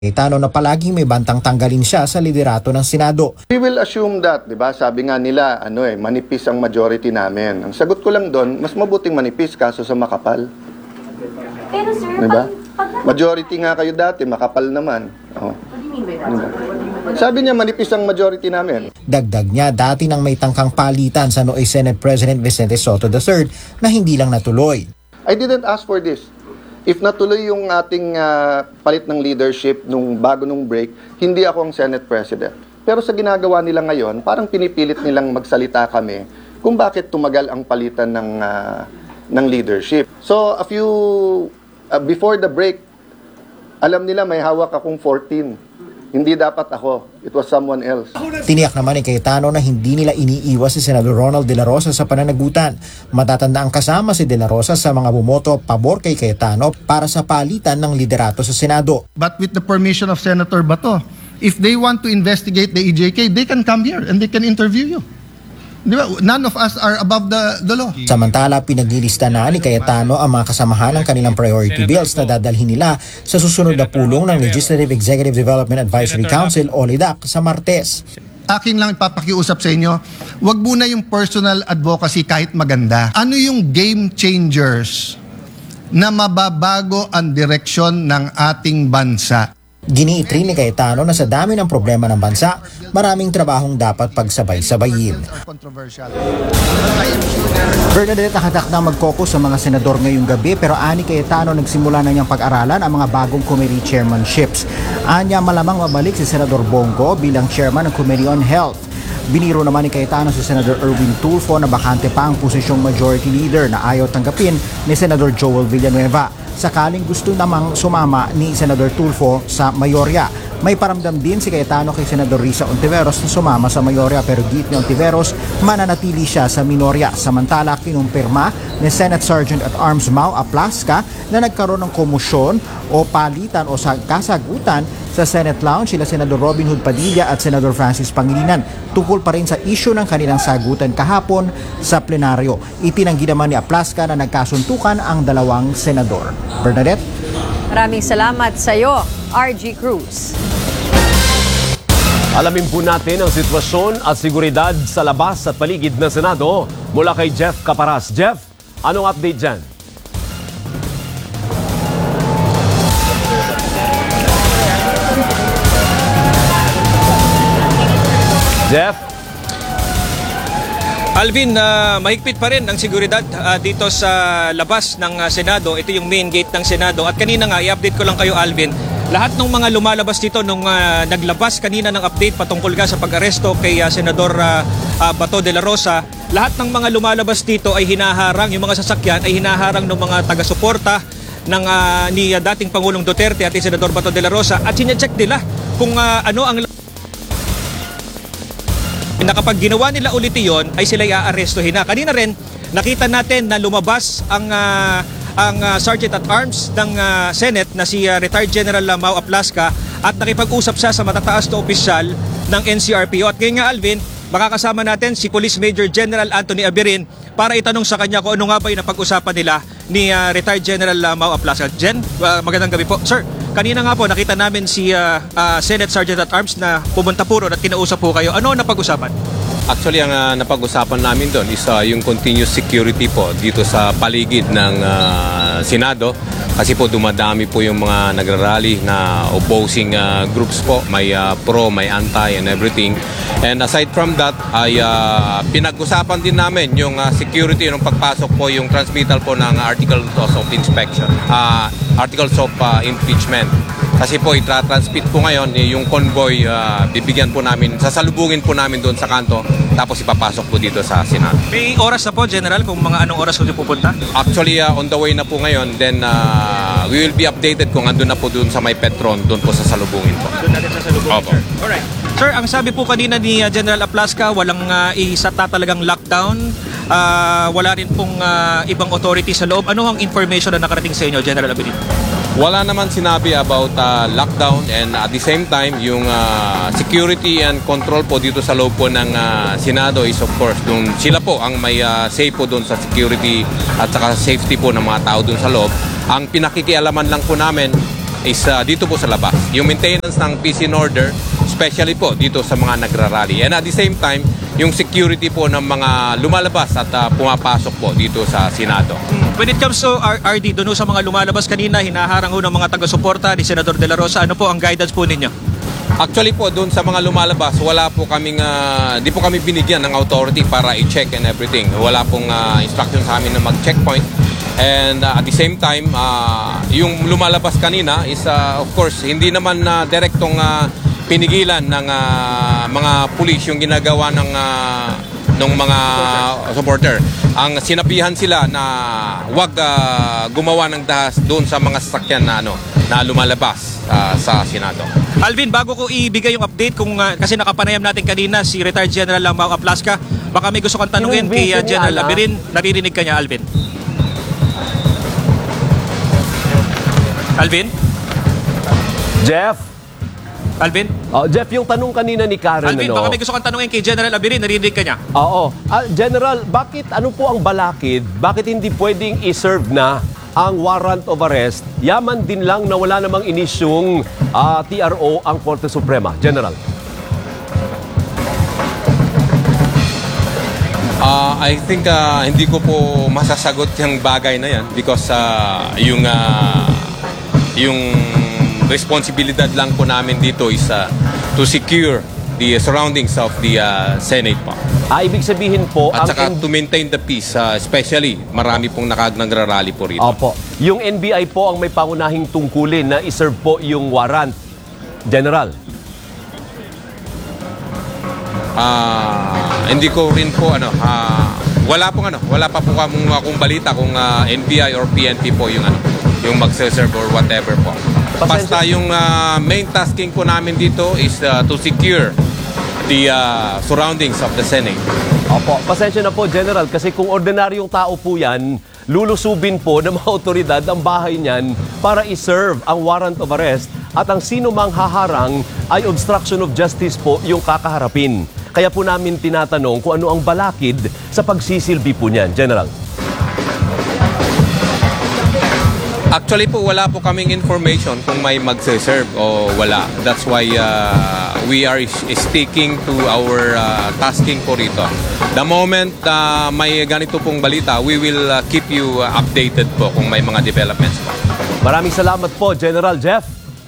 Cayetano na palaging may bantang tanggalin siya sa liderato ng Senado. We will assume that, di ba? Sabi nga nila, manipis ang majority namin. Ang sagot ko lang doon, mas mabuting manipis kaso sa makapal. Pero sir, diba? Majority nga kayo dati, makapal naman. Oh. Diba? Sabi niya, manipis ang majority namin. Dagdag niya, dati nang may tangkang palitan sa nooy Senate President Vicente Soto III na hindi lang natuloy. I didn't ask for this. If natuloy yung ating palit ng leadership bago nung break, hindi ako ang Senate President. Pero sa ginagawa nila ngayon, parang pinipilit nilang magsalita kami kung bakit tumagal ang palitan ng leadership. So before the break, alam nila may hawak akong 14. Hindi dapat ako. It was someone else. Tiniyak naman ni Cayetano na hindi nila iniiwas si Senador Ronald De La Rosa sa pananagutan. Matatandaan kasama si De La Rosa sa mga bumoto pabor kay Cayetano para sa palitan ng liderato sa Senado. But with the permission of Senator Bato, if they want to investigate the EJK, they can come here and they can interview you. Diba? None of us are above the law. Samantala, pinaglilista na ni Cayetano ang mga kasamahan ng kanilang priority bills na dadalhin nila sa susunod na pulong ng Legislative Executive Development Advisory Council o LEDAC sa Martes. Akin lang ipapakiusap sa inyo, wag muna yung personal advocacy kahit maganda. Ano yung game changers na mababago ang direksyon ng ating bansa? Giniit rin ni Cayetano na sa dami ng problema ng bansa, maraming trabahong dapat pagsabay-sabayin. Bernadette, nakatak na mag-caucus sa mga senador ngayong gabi pero ani Cayetano nagsimula na niyang pag-aralan ang mga bagong committee chairmanships. Anya malamang mabalik si Senador Bongo bilang chairman ng Committee on Health. Biniro naman ni Cayetano si Senator Erwin Tulfo na bakante pa ang posisyong majority leader na ayaw tanggapin ni Senador Joel Villanueva. Sakaling gusto namang sumama ni Senador Tulfo sa mayorya. May paramdam din si Cayetano kay Senador Risa Ontiveros na sumama sa mayorya pero giit ni Ontiveros mananatili siya sa minorya. Samantala, kinumpirma ni Senate Sergeant at Arms Mau Aplasca na nagkaroon ng komosyon o palitan o kasagutan sa Senate Lounge sila Senador Robin Hood Padilla at Senador Francis Pangilinan tungkol pa rin sa issue ng kanilang sagutan kahapon sa plenaryo. Itinanggi naman ni Aplasca na nagkasuntukan ang dalawang senador. Bernadette? Maraming salamat sa iyo, RG Cruz. Alamin po natin ang sitwasyon at seguridad sa labas at paligid ng Senado mula kay Jeff Caparas. Jeff, anong update dyan? Jeff? Alvin, mahigpit pa rin ang seguridad dito sa labas ng Senado. Ito yung main gate ng Senado. At kanina nga, i-update ko lang kayo, Alvin. Lahat ng mga lumalabas dito nung naglabas kanina ng update patungkol sa pag-aresto kay Senador Bato de la Rosa, lahat ng mga lumalabas dito ay hinaharang, yung mga sasakyan ay hinaharang ng mga taga-suporta ni dating Pangulong Duterte at ni Senador Bato de la Rosa at sinecheck nila kung ano ang na kapag ginawa nila ulit iyon ay sila i-aarestohin na. Kanina rin nakita natin na lumabas ang Sergeant at Arms ng Senate na si Retired General Mau Aplasca at nakipag-usap siya sa matataas na opisyal ng NCRPO. At ngayon nga, Alvin, makakasama natin si Police Major General Anthony Abirin para itanong sa kanya kung ano nga ba yung napag-usapan nila ni Retired General Mau Aplasca. Jen, magandang gabi po. Sir, kanina nga po nakita namin si Senate Sergeant at Arms na pumunta po ron at kinausap po kayo. Ano ang napag-usapan? Actually, ang napag-usapan namin doon is yung continuous security po dito sa paligid ng Senado. Kasi po dumadami po yung mga nagrarally na opposing groups po. May pro, may anti and everything. And aside from that, ay pinag-usapan din namin yung security ng pagpasok po, yung transmittal po ng articles of inspection, articles of impeachment. Kasi po itra-transmit po ngayon yung convoy, bibigyan po namin, sasalubungin po namin doon sa kanto, tapos ipapasok po dito sa Senado. May oras na po, General, kung mga anong oras ko pupunta? Actually, on the way na po ngayon, then we will be updated kung andun na po doon sa may Petron, doon po sa salubungin po. Doon natin sa salubungin, Opo. sir. Alright. Sir, ang sabi po kanina ni General Aplasca, walang isata talagang lockdown, wala rin pong ibang authority sa loob. Ano ang information na nakarating sa inyo, General Abirin? Wala naman sinabi about lockdown, and at the same time yung security and control po dito sa loob po ng Senado is of course sila po ang may say po doon sa security at saka safety po ng mga tao doon sa loob. Ang pinakikialaman lang po namin is dito po sa labas. Yung maintenance ng peace and order, especially po dito sa mga nagrarally. And at the same time, yung security po ng mga lumalabas at pumapasok po dito sa Senado. When it comes to RD, doon sa mga lumalabas kanina, hinaharang ho ng mga taga-suporta ni Senador De La Rosa, ano po ang guidance po ninyo? Actually po, doon sa mga lumalabas, wala po kaming, di po kami binigyan ng authority para i-check and everything. Wala pong instruction sa amin na mag-checkpoint. And at the same time, yung lumalabas kanina is, of course, hindi naman direktong pinigilan ng mga pulis yung ginagawa ng mga supporter. Ang sinabihan sila na wag gumawa ng dahas doon sa mga sasakyan na lumalabas sa Senado. Alvin, bago ko ibigay yung update, kasi nakapanayam natin kanina si retired General Mau Aplasca, baka may gusto kang tanungin kay General Abirin. Naririnig ka niya, Alvin? Alvin? Jeff? Alvin? Jeff, yung tanong kanina ni Karen, Alvin, baka may gusto kang tanungin kay General Abirin. Naririnig ka niya? Oo. General, ano po ang balakid? Bakit hindi pwedeng i-serve na ang warrant of arrest? Yaman din lang na wala namang inisyong TRO ang Korte Suprema. General. I think hindi ko po masasagot yung bagay na yan because yung responsibilidad lang po namin dito is to secure the surroundings of the Senate po. Ibig sabihin po, At saka to maintain the peace, especially marami pong nagrarally po rito. Opo. Yung NBI po ang may pangunahing tungkulin na iserve po yung warrant. General. Hindi ko rin po wala pa po akong balita kung NBI or PNP po yung magse-serve or whatever po. Basta yung main tasking po namin dito is to secure the surroundings of the Senate. Opo, pasensya na po, General, kasi kung ordinaryong tao po yan, lulusubin po ng mga otoridad ang bahay niyan para iserve ang warrant of arrest at ang sino mang haharang ay obstruction of justice po yung kakaharapin. Kaya po namin tinatanong kung ano ang balakid sa pagsisilbi po niyan, General. Actually po, wala po kaming information kung may magse-serve o wala. That's why we are sticking to our tasking po rito. The moment may ganito pong balita, we will keep you updated po kung may mga developments po. Maraming salamat po, General Jeff.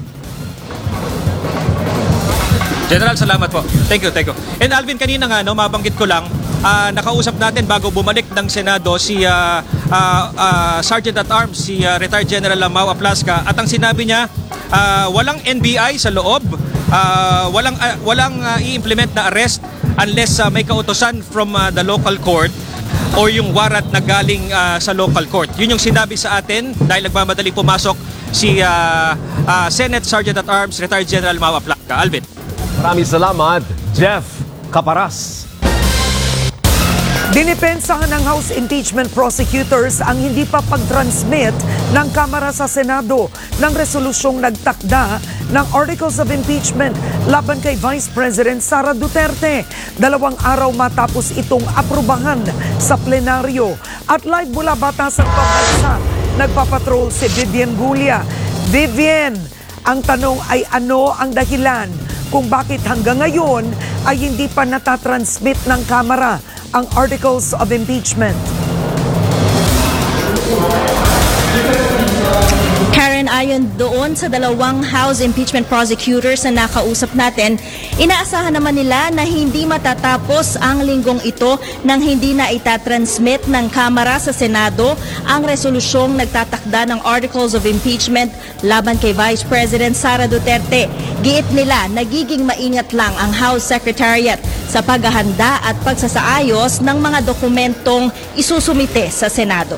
General, salamat po. Thank you. And Alvin, kanina nga, mabanggit ko lang, nakausap natin bago bumalik ng Senado si Sergeant at Arms, si retired General Mau Aplasca, at ang sinabi niya, walang NBI sa loob, walang i-implement na arrest unless may kautosan from the local court or yung warrant na galing sa local court. Yun yung sinabi sa atin dahil nagmamadaling pumasok si Senate Sergeant at Arms, retired General Mau Aplasca. Alvin. Maraming salamat, Jeff Caparas. Dinipensahan ng House Impeachment Prosecutors ang hindi pa pag-transmit ng Kamara sa Senado ng resolusyong nagtakda ng Articles of Impeachment laban kay Vice President Sara Duterte. 2 araw matapos itong aprubahan sa plenaryo. At live mula Batasang Pambansa, nagpapatrol si Vivian Gulia. Vivian, ang tanong ay ano ang dahilan kung bakit hanggang ngayon ay hindi pa natatransmit ng Kamara ang Articles of Impeachment? Karen, ayon doon sa 2 House Impeachment Prosecutors na nakausap natin, inaasahan naman nila na hindi matatapos ang linggong ito nang hindi na itatransmit ng Kamara sa Senado ang resolusyong nagtatakda ng Articles of Impeachment laban kay Vice President Sara Duterte. Giit nila, nagiging maingat lang ang House Secretariat sa paghahanda at pagsasaayos ng mga dokumentong isusumite sa Senado.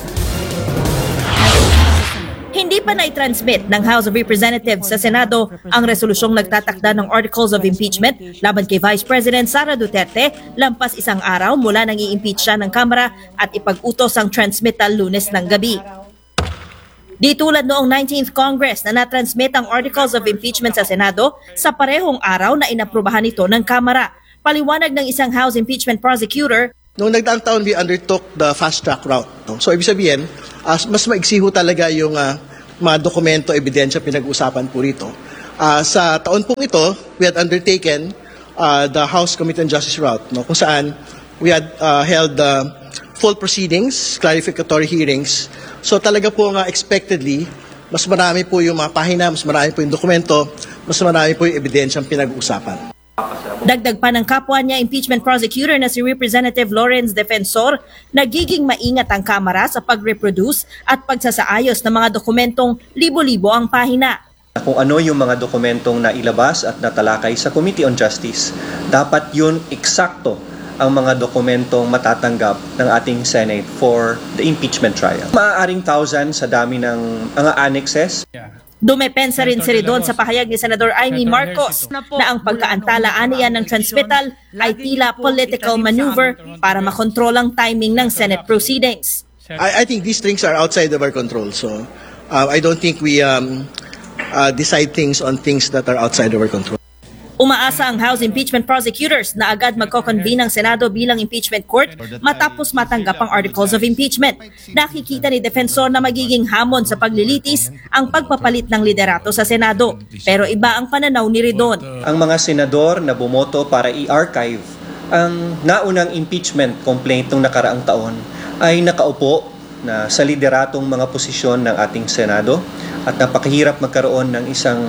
Hindi pa na-transmit ng House of Representatives sa Senado ang resolusyong nagtatakda ng Articles of Impeachment laban kay Vice President Sara Duterte lampas 1 araw mula nang i-impeach siya ng Kamara at ipag-utos ang transmittal Lunes ng gabi. Di tulad noong 19th Congress na natransmit ang Articles of Impeachment sa Senado sa parehong araw na inaprubahan ito ng Kamara. Paliwanag ng isang House Impeachment Prosecutor, noong nagdaang taon, we undertook the fast track route. No? So, ibig sabihin, mas maigsi ho talaga yung mga dokumento, ebidensya pinag-usapan po rito. Sa taon pong ito, we had undertaken the House Committee on Justice route, no, kung saan we had held full proceedings, clarificatory hearings. So talaga po nga expectedly, mas marami po yung mga pahina, mas marami po yung dokumento, mas marami po yung ebidensyang pinag-uusapan. Dagdag pa ng kapwa niya impeachment prosecutor na si Representative Lawrence Defensor, nagiging maingat ang Kamara sa pag-reproduce at pagsasaayos ng mga dokumentong libo-libo ang pahina. Kung ano yung mga dokumentong nailabas at natalakay sa Committee on Justice, dapat yun eksakto ang mga dokumentong matatanggap ng ating Senate for the impeachment trial. Maaaring thousands sa dami ng mga annexes. Dumepensa rin si Ridon sa pahayag ni Senador Amy Marcos na ang pagkaantala niya ng transmittal ay tila political maneuver para makontrol ang timing ng Senate proceedings. I think these things are outside of our control. So I don't think we decide things on things that are outside of our control. Umaasa ang House Impeachment Prosecutors na agad magko-convene ang Senado bilang impeachment court matapos matanggap ang Articles of Impeachment. Nakikita ni Defensor na magiging hamon sa paglilitis ang pagpapalit ng liderato sa Senado. Pero iba ang pananaw ni Ridon. Ang mga senador na bumoto para i-archive ang naunang impeachment complaint ng nakaraang taon ay nakaupo na sa lideratong mga posisyon ng ating Senado at napakahirap magkaroon ng isang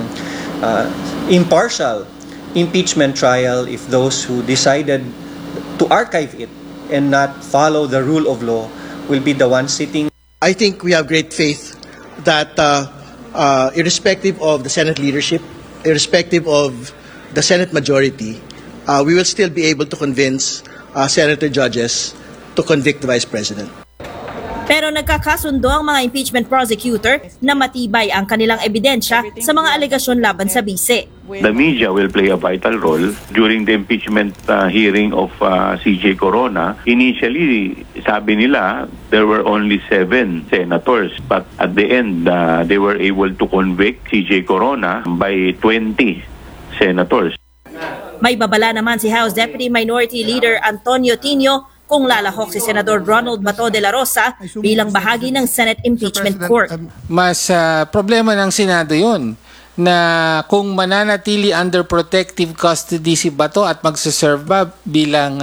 impartial impeachment trial if those who decided to archive it and not follow the rule of law will be the ones sitting. I think we have great faith that irrespective of the Senate leadership, irrespective of the Senate majority, we will still be able to convince senator judges to convict the Vice President. Pero nagkakasundo ang mga impeachment prosecutor na matibay ang kanilang ebidensya sa mga alegasyon laban sa bise. The media will play a vital role during the impeachment hearing of CJ Corona. Initially, sabi nila there were only 7 senators, but at the end they were able to convict CJ Corona by 20 senators. May babala naman si House Deputy Minority Leader Antonio Tino kung lalahok si Senador Ronald Bato de la Rosa bilang bahagi ng Senate Impeachment Court. Mas problema ng Senado yun na kung mananatili under protective custody si Bato at magsaserve ba bilang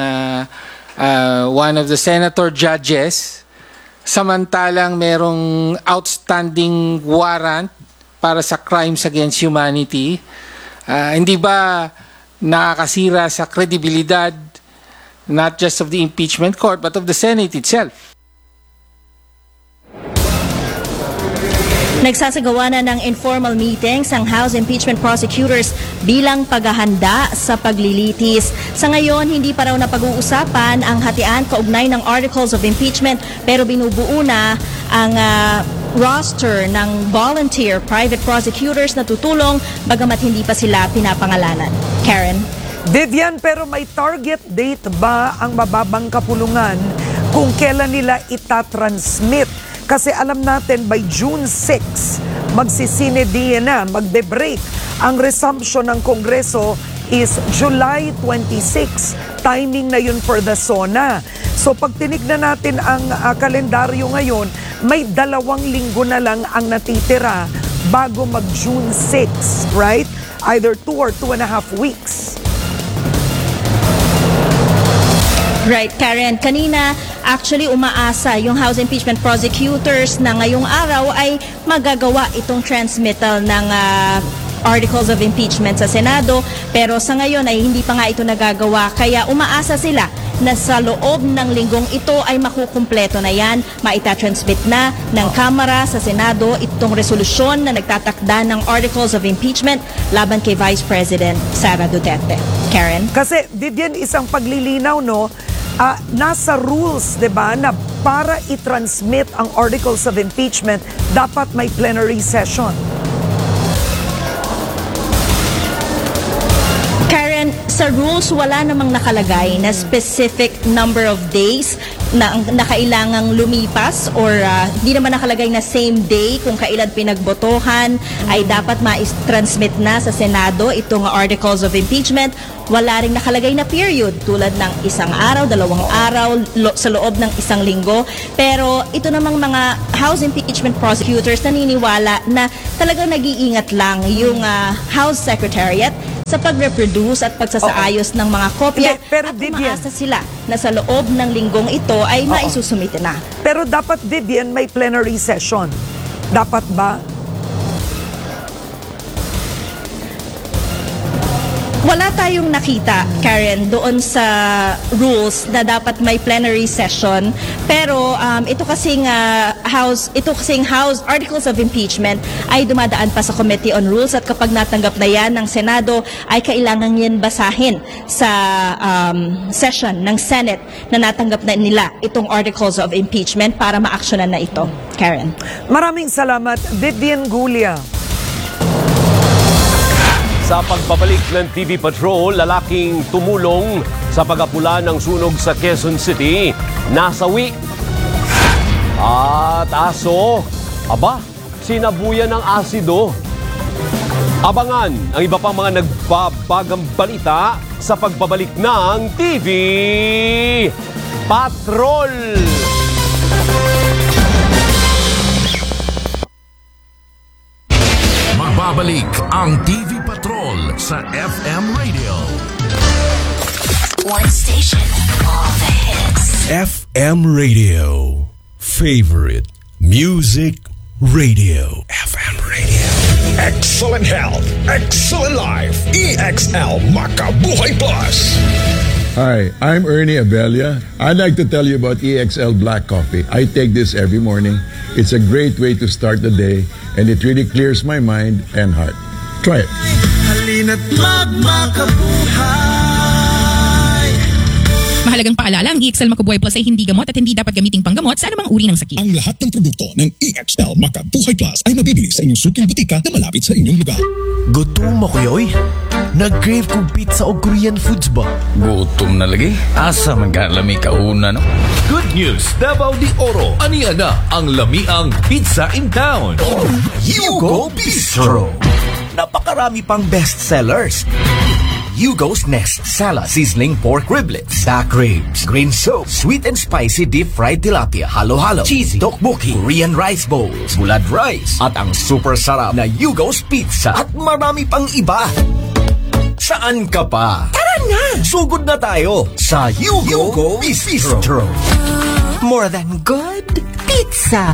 one of the senator judges samantalang merong outstanding warrant para sa crimes against humanity, hindi ba nakakasira sa kredibilidad not just of the impeachment court but of the Senate itself? Nagsasagawa na ng informal meetings ang House Impeachment Prosecutors bilang paghahanda sa paglilitis. Sa ngayon, hindi pa raw napag-uusapan ang hatian kaugnay ng Articles of Impeachment pero binubuo na ang roster ng volunteer private prosecutors na tutulong bagamat hindi pa sila pinapangalanan. Karen? Vivian, pero may target date ba ang mababang kapulungan kung kailan nila itatransmit? Kasi alam natin by June 6, magsisinediya na, magbe-break. Ang resumption ng Kongreso is July 26. Timing na yun for the SONA. So pag tinignan natin ang kalendaryo ngayon, may 2 linggo na lang ang natitira bago mag-June 6, right? Either 2 or 2.5 weeks. Right, Karen. Kanina, actually umaasa yung House Impeachment Prosecutors na ngayong araw ay magagawa itong transmittal ng Articles of Impeachment sa Senado. Pero sa ngayon ay hindi pa nga ito nagagawa. Kaya umaasa sila na sa loob ng linggong ito ay makukumpleto na yan. Maitatransmit na ng Kamara sa Senado itong resolusyon na nagtatakda ng Articles of Impeachment laban kay Vice President Sara Duterte. Karen? Kasi, Vivian, isang paglilinaw, no? Nasa rules, di ba, na para i-transmit ang Articles of Impeachment, dapat may plenary session. Karen, sa rules wala namang nakalagay na specific number of days na kailangang lumipas or di naman nakalagay na same day kung kailan pinagbotohan ay dapat ma-transmit na sa Senado itong articles of impeachment. Wala ring nakalagay na period tulad ng 1 araw, 2 araw, sa loob ng 1 linggo. Pero ito namang mga House impeachment prosecutors naniniwala na talagang nag-iingat lang yung House Secretariat sa pag-reproduce at pagsasaayos ng mga kopya. Pero at Vivian, umaasa sila na sa loob ng linggong ito ay maisusumite na. pero dapat, Vivian, may plenary session. Dapat ba? Wala tayong nakita, Karen, doon sa rules na dapat may plenary session. Pero ito kasing House Articles of Impeachment ay dumadaan pa sa Committee on Rules at kapag natanggap na yan ng Senado ay kailangan yan basahin sa session ng Senate na natanggap na nila itong Articles of Impeachment para ma-actionan na ito. Karen. Maraming salamat, Vivian Gulia. Sa pagbabalik ng TV Patrol, lalaking tumulong sa pag-apula ng sunog sa Quezon City, nasawi. At aso, sinabuyan ng asido. Abangan ang iba pang mga nagbabagang balita sa pagbabalik ng TV Patrol. Magbabalik ang TV Patrol sa FM Radio. One station, all the hits. FM Radio. Favorite Music Radio. FM Radio. Excellent health, excellent life. EXL Makabuhay Plus. Hi, I'm Ernie Abella. I'd like to tell you about EXL Black Coffee. I take this every morning. It's a great way to start the day, and it really clears my mind and heart. Try it. Halina't magmakabuhay. Mahalagang paalala, ang EXL Makabuhay Plus ay hindi gamot at hindi dapat gamiting panggamot sa anumang uri ng sakit. Ang lahat ng produkto ng EXL Makabuhay Plus ay mabibili sa inyong suking butika na malapit sa inyong lugar. Gutom ako yoy. Nag-crave kong pizza o Korean foods ba? Gutom na lagi? Asa man ka lami kauna no? Good news, Davao de Oro. Aniya na ang lamiang pizza in town. Yugo Bistro. Napakarami pang bestsellers. Yugo's Nest Salad, Sizzling Pork Riblets, Back Ribs, Green Soup, Sweet and Spicy Deep Fried Tilapia, Halo-Halo, Cheesy, Tteokbokki, Korean Rice Bowls, Bulad Rice, at ang super sarap na Yugo's Pizza at marami pang iba. Saan ka pa? Tara na! Sugod na tayo sa Yugo Bistro. More than good pizza.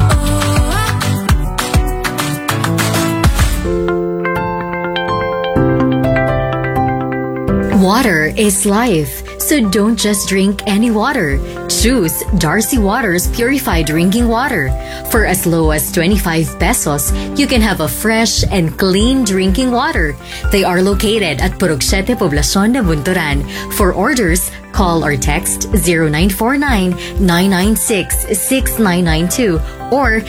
Water is life, so don't just drink any water. Choose Darcy Waters Purified Drinking Water. For as low as 25 pesos, you can have a fresh and clean drinking water. They are located at Purok 7, Poblacion de Bunturan. For orders, call or text 0949-996-6992 or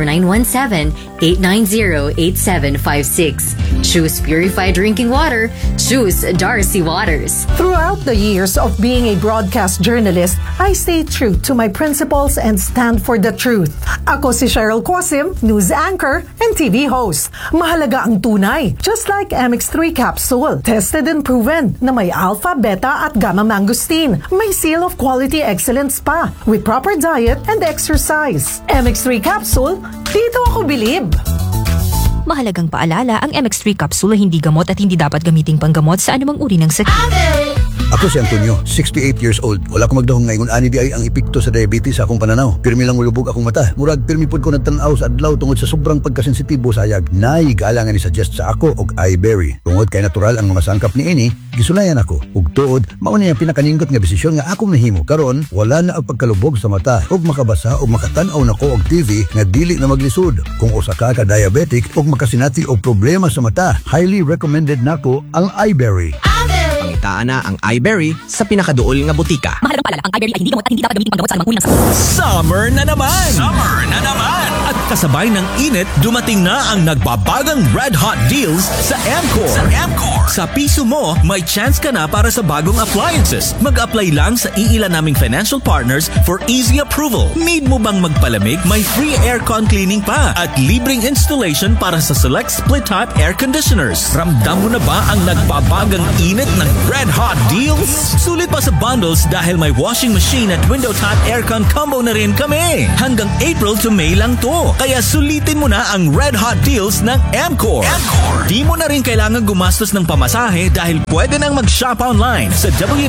0917-890-8756. Choose purified drinking water. Choose Darcy Waters. Throughout the years of being a broadcast journalist, I stay true to my principles and stand for the truth. Ako si Cheryl Quasim, news anchor and TV host. Mahalaga ang tunay, just like MX3 capsule. Tested and proven na may alpha, beta at gamma mangosteen. May seal of quality excellence pa with proper diet and exercise. MX3 capsule, dito ako bilib. Mahalagang paalala, ang MX3 capsule hindi gamot at hindi dapat gamiting panggamot sa anumang uri ng sakit. Ako si Antonio, 68 years old. Wala ko magdahong ngayon ani di ay ang epekto sa diabetes sa akong pananaw. Pirmi lang ulubog akong mata. Murag pirmi pod ko nagtan-aw sa adlaw tungod sa sobrang pagkasensitibo sa ayag. Naigalangan ni suggest sa ako og iBerry. Tungod kay natural ang mga sangkap ni ini, gisulayan ako. Ug tuod, mao ni ang pinakaningot nga desisyon nga akong nahimo. Karon, wala na ang pagkalubog sa mata. Ug makabasa ug makatan-aw nako og TV nga dili na maglisod. Kung usa ka diabetic ug makasinati og problema sa mata, highly recommended nako ang iBerry. Pangitaan na ang iBerry sa pinakaduol nga butika. Mahalagang paalala, ang iBerry ay hindi gamot at hindi dapat gamiting panggamot sa anumang uri ng sakit. Summer na naman! Summer na naman! At Kasabay ng init, dumating na ang nagbabagang red hot deals sa Amcor. Sa piso mo, may chance ka na para sa bagong appliances. Mag-apply lang sa iilan naming financial partners for easy approval. Need mo bang magpalamig? May free aircon cleaning pa at libreng installation para sa select split-type air conditioners. Ramdam mo na ba ang nagbabagang init ng red hot deals? Sulit pa sa bundles dahil may washing machine at window-type aircon combo na rin kami. Hanggang April to May lang to. Kaya sulitin mo na ang red hot deals ng Amcor. Di mo na rin kailangan gumastos ng pamasahe dahil pwede nang mag-shop online sa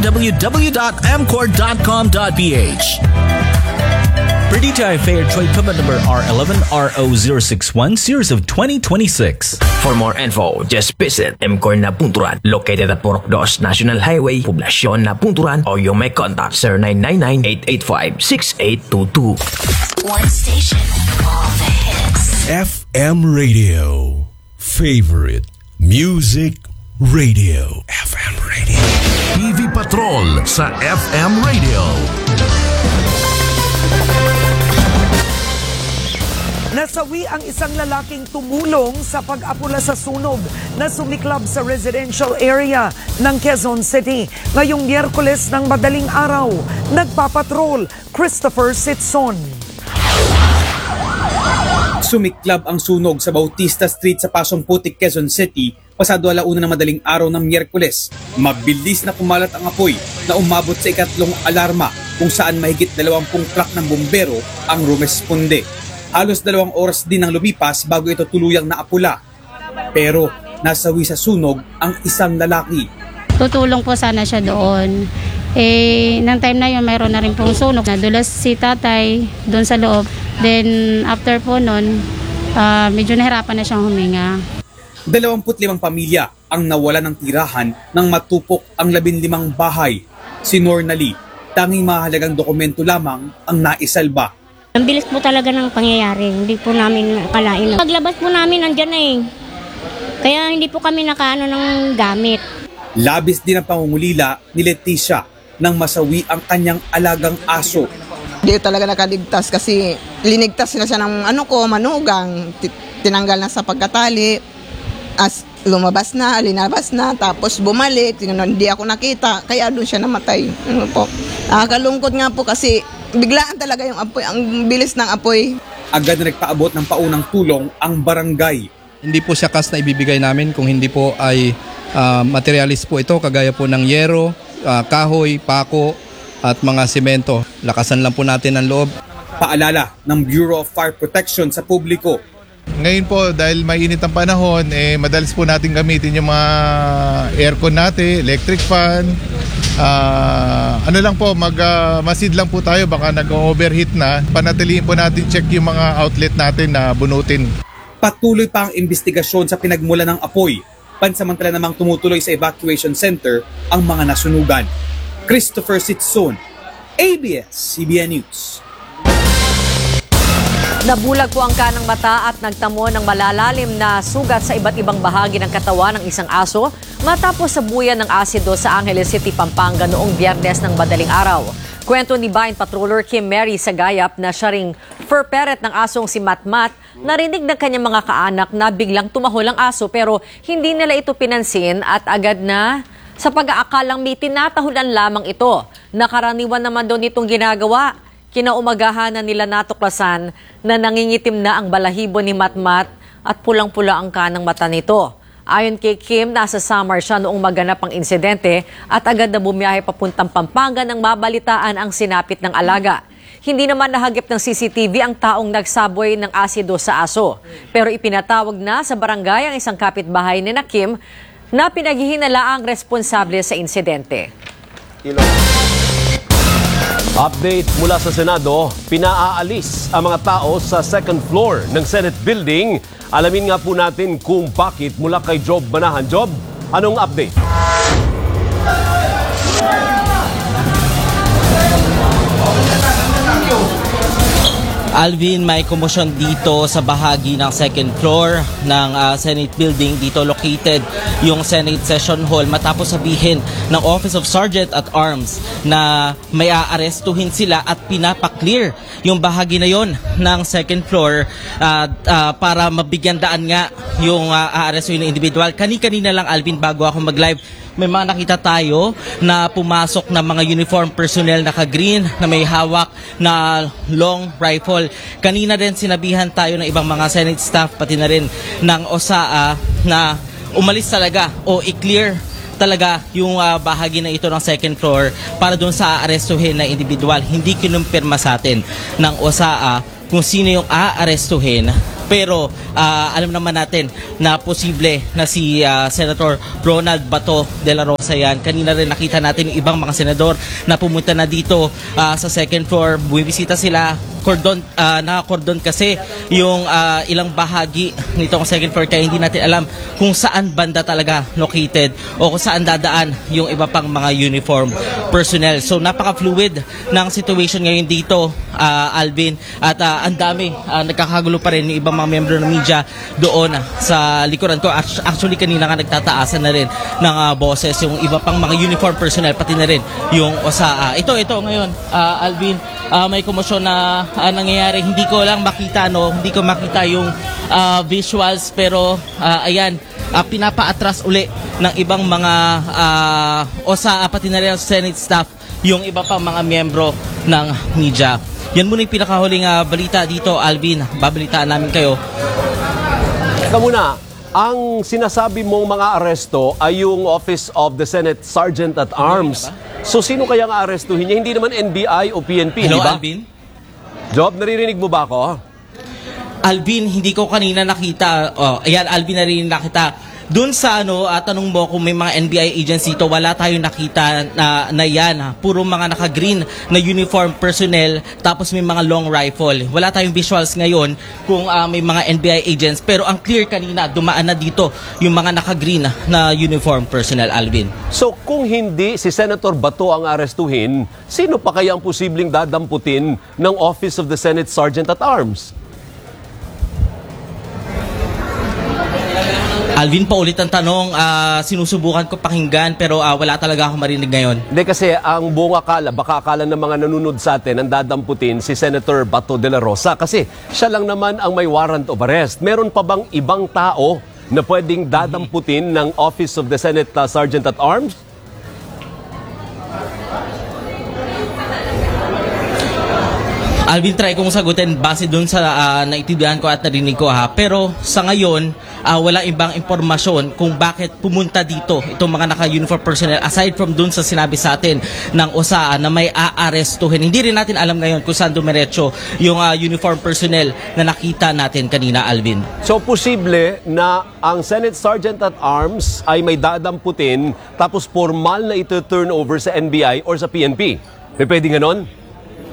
www.amcor.com.ph. Per DTI Fair Trade Permit number R11RO061 series of 2026. For more info, just visit Amcor na Punturan, located at Purok 2 National Highway, Poblasyon na Punturan, o you may contact 0999-885-6822. One station, all the hits. FM Radio. Favorite Music Radio. FM Radio. TV Patrol sa FM Radio. Nasawi ang isang lalaking tumulong sa pag-apula sa sunog na sumiklab sa residential area ng Quezon City. Ngayong Miyerkules ng madaling araw, nagpapatrol Christopher Sitson. Sumiklab ang sunog sa Bautista Street sa Pasong Putik, Quezon City pasado 1:00 ng madaling araw ng Miyerkules. Mabilis na kumalat ang apoy na umabot sa ikatlong alarma kung saan mahigit 20 truck ng bumbero ang rumesponde. Halos 2 oras din ang lumipas bago ito tuluyang naapula. Pero nasawi sa sunog ang isang lalaki. Tutulong po sana siya doon. Nang time na yun, mayroon na rin pong sunog. Nadulas si tatay doon sa loob. Then after po nun, medyo nahirapan na siyang huminga. 25 pamilya ang nawala ng tirahan nang matupok ang 15 bahay. Si Nornali, tanging mahalagang dokumento lamang ang naisalba. Ang bilis po talaga ng pangyayari. Hindi po namin akalain. Paglabas po namin nandyan na eh. Kaya hindi po kami nakaano ng gamit. Labis din ang pangungulila ni Leticia nang masawi ang kanyang alagang aso. Hindi talaga nakaligtas kasi linigtas na siya ng manugang. Tinanggal na sa pagkatali. As lumabas na, linabas na, tapos bumalik. Hindi ako nakita. Kaya doon siya namatay. Kalungkot nga po kasi biglaan talaga yung apoy, ang bilis ng apoy. Agad na nagpaabot ng paunang tulong ang barangay. Hindi po siya kas na ibibigay namin kung hindi po ay materialis po ito, kagaya po ng yero, kahoy, pako at mga semento. Lakasan lang po natin ang loob. Paalala ng Bureau of Fire Protection sa publiko. Ngayon po, dahil mainit ang panahon, madalas po natin gamitin yung mga aircon natin, electric fan. Masid lang po tayo, baka nag-overheat na. Panatiliin po natin check yung mga outlet natin na bunutin. Patuloy pa ang investigasyon sa pinagmula ng apoy. Pansamantala namang tumutuloy sa evacuation center ang mga nasunugan. Christopher Sitson, ABS-CBN News. Nabulag po ang kanang mata at nagtamo ng malalalim na sugat sa iba't ibang bahagi ng katawan ng isang aso matapos sabuyan ng asido sa Angeles City, Pampanga noong Biyernes ng madaling araw. Kwento ni Bayan Patroller Kim Mary Sagayap na siya ring fur parrot ng asong si Matmat, narinig ng kanyang mga kaanak na biglang tumahol ang aso pero hindi nila ito pinansin at agad na sa pag-aakalang may tinatahulan lamang ito. Nakaraniwan naman daw nitong ginagawa. Kinaumagahan na nila natuklasan na nangingitim na ang balahibo ni Matmat at pulang-pula ang kanang mata nito. Ayon kay Kim, nasa Samar siya noong maganap ang insidente at agad na bumiyahe papuntang Pampanga nang mabalitaan ang sinapit ng alaga. Hindi naman nahagip ng CCTV ang taong nagsaboy ng asido sa aso. Pero ipinatawag na sa barangay ang isang kapitbahay ni Kim na pinaghihinala ang responsable sa insidente. Update mula sa Senado, pinaaalis ang mga tao sa second floor ng Senate building. Alamin nga po natin kung bakit mula kay Job Banahan. Job, anong update? Alvin, may komosyon dito sa bahagi ng second floor ng Senate building. Dito located yung Senate Session Hall matapos sabihin ng Office of Sergeant at Arms na may aarestuhin sila at pinapaklear yung bahagi na yon ng second floor para mabigyan daan nga yung aarestuhin ng individual. Kani-kanina lang, Alvin, bago ako mag-live, may mga nakita tayo na pumasok na mga uniform personnel na ka-green na may hawak na long rifle. Kanina din sinabihan tayo ng ibang mga Senate staff pati na rin ng OSAA na umalis talaga o i-clear talaga yung bahagi na ito ng second floor para doon sa aarestuhin na individual. Hindi kinumpirma sa atin ng OSAA kung sino yung aarestuhin. Pero alam naman natin na posible na si Senator Ronald Bato de la Rosa yan. Kanina rin nakita natin yung ibang mga senador na pumunta na dito sa second floor. Bumisita sila. Naka-cordon kasi yung ilang bahagi nitong second floor kaya hindi natin alam kung saan banda talaga located o kung saan dadaan yung iba pang mga uniform personnel. So napaka-fluid ng situation ngayon dito, Alvin, at ang dami nagkakagulo pa rin yung ibang mga membro ng media doon sa likuran ko. Actually kanina nga nagtataasan na rin ng boses yung iba pang mga uniform personnel pati na rin yung OSAA. Ito ngayon, Alvin, may komosyon na nangyayari. Hindi ko lang makita, hindi ko makita yung visuals, pero ayan, pinapaatras uli ng ibang mga OSAA pati na rin Senate staff yung iba pang mga miyembro ng media. Yan muna yung pinakahuling balita dito, Alvin. Babalitaan namin kayo. Teka muna, ang sinasabi mong mga aresto ay yung Office of the Senate Sergeant at Arms. So sino kaya nga arestuhin niya? Hindi naman NBI o PNP, Hello, di ba? Alvin? Job, naririnig mo ba ako? Alvin, hindi ko kanina nakita. Ayan, Alvin, naririnig nakita. Doon sa tanong mo kung may mga NBI agents dito, wala tayong nakita na yan. Puro mga naka-green na uniform personnel, tapos may mga long rifle. Wala tayong visuals ngayon kung may mga NBI agents. Pero ang clear kanina, dumaan na dito yung mga naka-green na uniform personnel, Alvin. So kung hindi si Senator Bato ang arestuhin, sino pa kaya ang posibleng dadamputin ng Office of the Senate Sergeant at Arms? Alvin, paulit ang tanong, sinusubukan ko pakinggan pero wala talaga ako marinig ngayon. Hindi kasi ang buong akala, baka akala ng mga nanonood sa atin ang dadamputin si Senator Bato de la Rosa kasi siya lang naman ang may warrant of arrest. Meron pa bang ibang tao na pwedeng dadamputin ng Office of the Senate Sergeant at Arms? Alvin, try kong sagutin base dun sa naintindihan ko at narinig ko Pero sa ngayon, wala ibang impormasyon kung bakit pumunta dito itong mga naka-uniform personnel aside from dun sa sinabi sa atin ng OSAA na may aarestuhin. Hindi rin natin alam ngayon kung saan dumiretso yung uniform personnel na nakita natin kanina, Alvin. So posible na ang Senate Sergeant at Arms ay may dadamputin tapos formal na ito turn over sa NBI or sa PNP. May pwede ganon?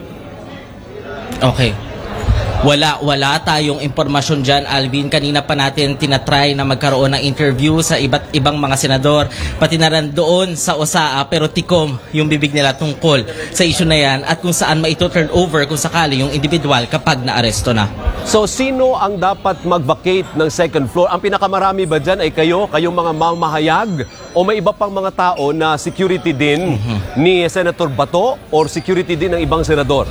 Okay. Wala tayong impormasyon dyan, Alvin. Kanina pa natin tinatry na magkaroon ng interview sa iba't ibang mga senador, pati na rin doon sa OSAA, pero tikom yung bibig nila tungkol sa issue na yan at kung saan maito-turn over kung sakali yung individual kapag naaresto na. So sino ang dapat mag-vacate ng second floor? Ang pinakamarami ba dyan ay kayong mga mamahayag o may iba pang mga tao na security din ni Senator Bato or security din ng ibang senador?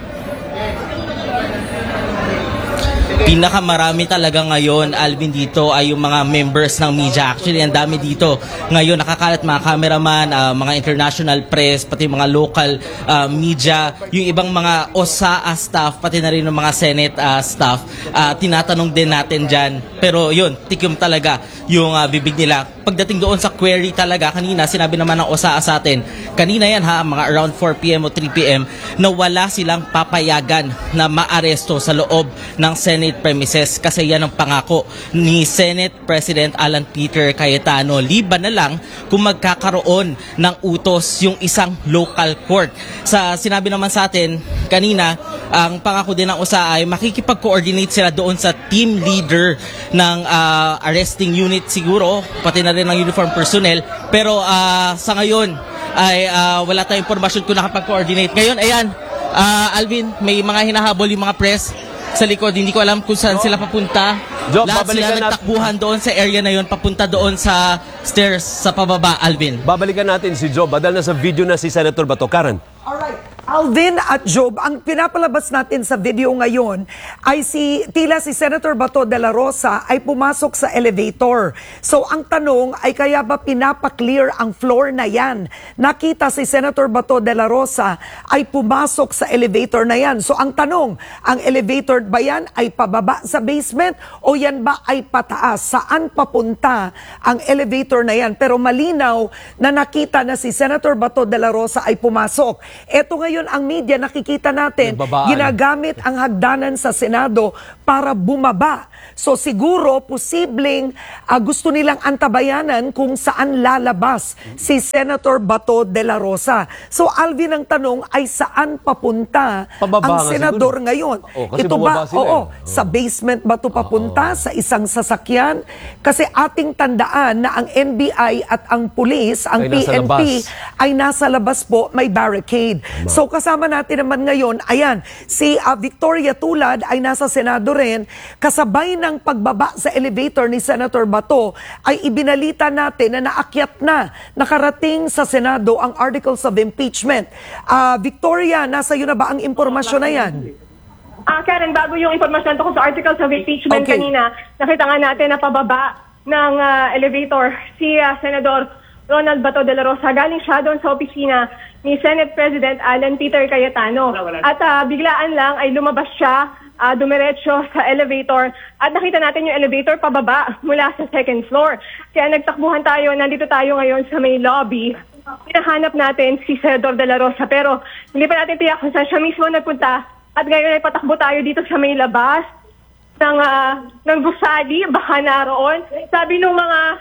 Pinakamarami talaga ngayon, Alvin, dito ay yung mga members ng media. Actually, ang dami dito. Ngayon, nakakalat mga cameraman, mga international press, pati mga local media, yung ibang mga OSAA staff, pati na rin yung mga Senate staff. Tinatanong din natin dyan. Pero yun, tikim talaga yung bibig nila. Pagdating doon sa query talaga, kanina, sinabi naman ng OSAA sa atin, kanina yan mga around 4 p.m. o 3 p.m., na wala silang papayagan na maaresto sa loob ng Senate premises kasi yan ang pangako ni Senate President Alan Peter Cayetano. Liban na lang kung magkakaroon ng utos yung isang local court. Sinabi naman sa atin kanina, ang pangako din ng OSAA ay makikipag-coordinate sila doon sa team leader ng arresting unit siguro, pati na rin ng uniform personnel. Pero sa ngayon ay wala tayong impormasyon kung nakapag-coordinate. Ngayon, ayan, Alvin, may mga hinahabol yung mga press sa likod. Hindi ko alam kung saan sila papunta. Job, Lahat babalikan sila nagtakbuhan doon sa area na yon, papunta doon sa stairs sa pababa, Alvin. Babalikan natin si Job. Dahil nasa video na si Senator Bato. Karen. Alvin at Job, ang pinapalabas natin sa video ngayon ay tila si Senator Bato de la Rosa ay pumasok sa elevator. So ang tanong ay kaya ba pinapaklear ang floor na yan? Nakita si Senator Bato de la Rosa ay pumasok sa elevator na yan. So ang tanong, ang elevator ba yan ay pababa sa basement o yan ba ay pataas? Saan papunta ang elevator na yan? Pero malinaw na nakita na si Senator Bato de la Rosa ay pumasok. Eto ngayon ang media, nakikita natin, ginagamit ang hagdanan sa Senado para bumaba. So siguro, posibleng gusto nilang antabayanan kung saan lalabas si Senator Bato de la Rosa. So Alvin, ang tanong ay saan papunta ang senador ngayon? Ito ba, sa basement ba ito papunta? Sa isang sasakyan? Kasi ating tandaan na ang NBI at ang pulis, ang PNP, ay nasa labas po, may barricade. So kasama natin naman ngayon, ayan, si Victoria Tulad ay nasa Senado rin. Kasabay ng pagbaba sa elevator ni Senator Bato ay ibinalita natin na naakyat na, nakarating sa Senado ang Articles of Impeachment. Victoria, nasa iyo na ba ang impormasyon na yan? Karen, bago yung impormasyon tungkol sa Articles of Impeachment kanina, nakita nga natin na pababa ng elevator si Senador Ronald Bato de la Rosa. Galing siya doon sa opisina ni Senate President Alan Peter Cayetano. At biglaan lang ay lumabas siya, dumiretso sa elevator. At nakita natin yung elevator pababa mula sa second floor. Kaya nagtakbuhan tayo, nandito tayo ngayon sa may lobby. Pinahanap natin si Senador de la Rosa. Pero hindi pa natin tiyak kung saan siya mismo nagpunta. At ngayon ay patakbo tayo dito sa may labas ng gusali, baka naroon. Sabi nung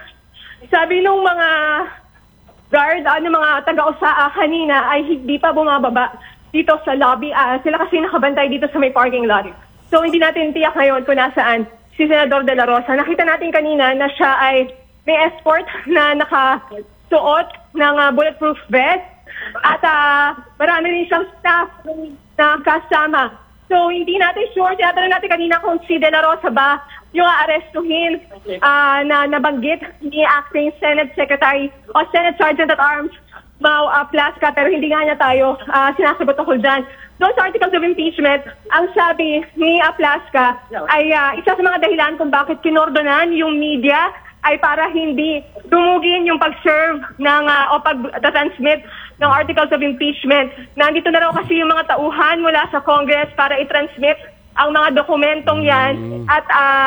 mga guard, mga taga-usaa kanina ay hindi pa bumababa dito sa lobby. Sila kasi nakabantay dito sa may parking lot. So hindi natin tiyak ngayon kung nasaan si Senador de la Rosa. Nakita natin kanina na siya ay may escort na nakasuot ng bulletproof vest at marami rin siyang staff na kasama. So hindi natin sure, tinatanong natin kanina kung si de la Rosa ba yung aarestuhin na nabanggit ni Acting Senate Secretary o Senate Sergeant at Arms Mau Plasca, pero hindi nga niya tayo sinasagot tungkol dyan. Doon sa Articles of Impeachment, ang sabi ni Plasca ay isa sa mga dahilan kung bakit kinordonan yung media ay para hindi dumugin yung pag-serve ng o pag-transmit ng Articles of Impeachment. Nandito na raw kasi yung mga tauhan mula sa Congress para i-transmit ang mga dokumentong yan at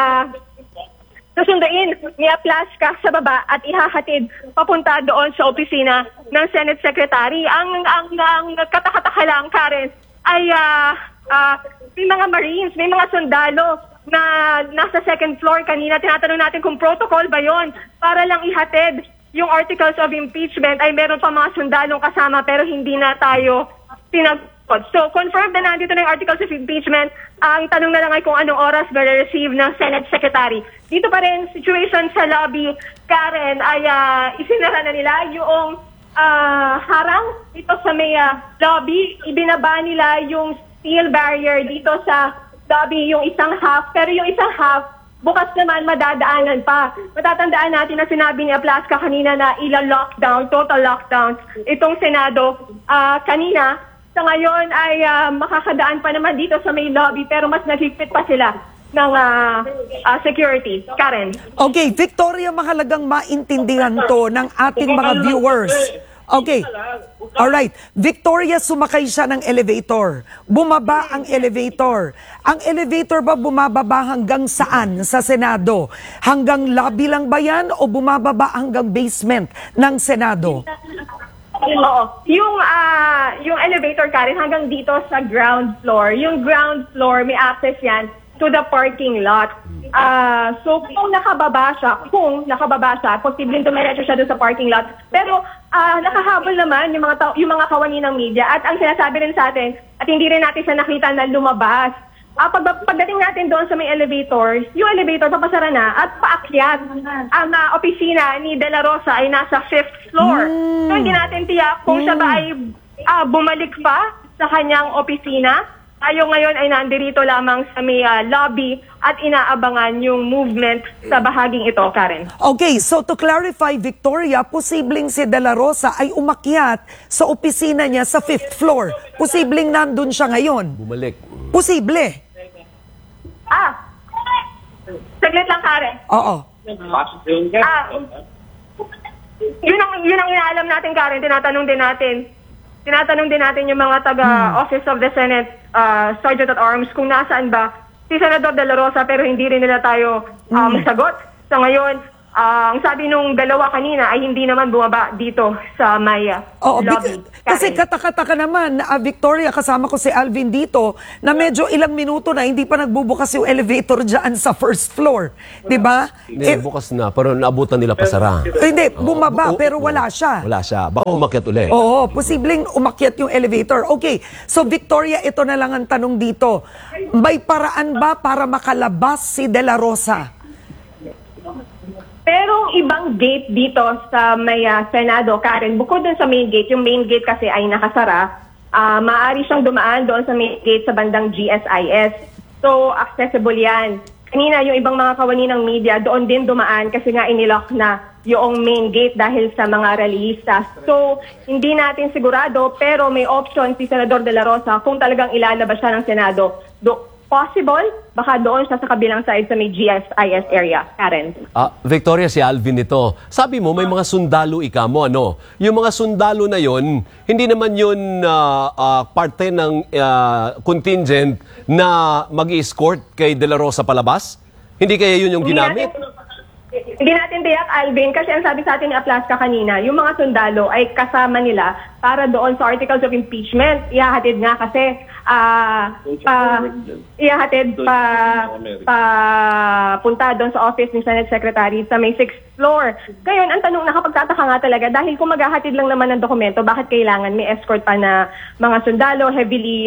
susunduin ni Plasca sa baba at ihahatid papunta doon sa opisina ng Senate Secretary. Ang katakataka lang, Karen, ay may mga Marines, may mga sundalo na nasa second floor kanina. Tinatanong natin kung protocol ba yon para lang ihatid yung Articles of Impeachment. Ay meron pa mga sundalong kasama pero hindi na tayo tinagpod. So, confirmed na nandito na yung Articles of Impeachment. Ang tanong na lang ay kung anong oras ma-receive ng Senate Secretary. Dito pa rin, situation sa lobby, Karen, ay isinara na nila yung harang dito sa may lobby. Ibinaba nila yung steel barrier dito sa lobby, yung isang half. Pero yung isang half, bukas naman madadaanan pa. Matatandaan natin na sinabi ni Plasca kanina na ila-lockdown, total lockdown, itong Senado kanina. Sa ngayon ay makakadaan pa naman dito sa may lobby pero mas naghigpit pa sila ng security. Karen. Okay, Victoria, mahalagang maintindihan to ng ating mga viewers. Okay. Alright. Victoria, sumakay siya ng elevator. Bumaba ang elevator. Ang elevator ba bumababa hanggang saan sa Senado? Hanggang lobby lang ba yan o bumababa hanggang basement ng Senado? Oo. Yung elevator, Karen, hanggang dito sa ground floor. Yung ground floor, may access yan to the parking lot. So, kung nakababa siya, posibleng dumiretso siya doon sa parking lot. Pero, nakahabol naman yung mga kawani ng media. At ang sinasabi rin sa atin, at hindi rin natin siya nakita na lumabas. Pagdating natin doon sa may elevator, yung elevator papasara na at paakyat. Ang opisina ni De La Rosa ay nasa 5th floor. So hindi natin tiyak kung siya ba ay bumalik pa sa kanyang opisina. Tayo ngayon ay nandirito lamang sa may lobby at inaabangan yung movement sa bahaging ito, Karen. Okay, so to clarify, Victoria, posibleng si De La Rosa ay umakyat sa opisina niya sa 5th floor. Posibleng nandun siya ngayon. Bumalik. Posible. Saglit lang, Karen. Oo. Yun ang inaalam natin, Karen. Tinatanong din natin yung mga taga-Office of the Senate Sergeant at Arms kung nasaan ba si Senador De La Rosa, pero hindi rin nila tayo sagot. So ngayon, ang sabi nung dalawa kanina ay hindi naman bumaba dito sa may lobby. Kasi katakataka naman, Victoria, kasama ko si Alvin dito, na medyo ilang minuto na hindi pa nagbubukas yung elevator dyan sa 1st floor. Diba? Hindi, bukas na, pero naabutan nila pasara. Hindi, bumaba, pero wala siya. Wala siya. Baka umakyat ulit. Oo, posibleng umakyat yung elevator. Okay, so Victoria, ito na lang ang tanong dito. May paraan ba para makalabas si De La Rosa? Pero ibang gate dito sa may Senado, Karen, bukod dun sa main gate, yung main gate kasi ay nakasara, maaari siyang dumaan doon sa main gate sa bandang GSIS. So, accessible yan. Kanina, yung ibang mga kawani ng media, doon din dumaan kasi nga inilock na yung main gate dahil sa mga rallyistas. So, hindi natin sigurado, pero may option si Senador De La Rosa kung talagang ilalabas siya ng Senado. Possible, baka doon siya sa kabilang side sa may GSIS area, Karen. Victoria, si Alvin ito. Sabi mo, may mga sundalo ika mo, ano? Yung mga sundalo na yon, hindi naman yun parte ng contingent na mag-escort kay De La Rosa palabas? Hindi kaya yun yung ginamit? Hindi natin tiyak, Alvin, kasi ang sabi sa atin ni Aplaska kanina, yung mga sundalo ay kasama nila para doon sa articles of impeachment. Ihahatid nga kasi punta doon sa office ni Senate Secretary sa may 6th floor. Ngayon, ang tanong, nakapagtataka nga talaga, dahil kung maghahatid lang naman ng dokumento, bakit kailangan may escort pa na mga sundalo, heavily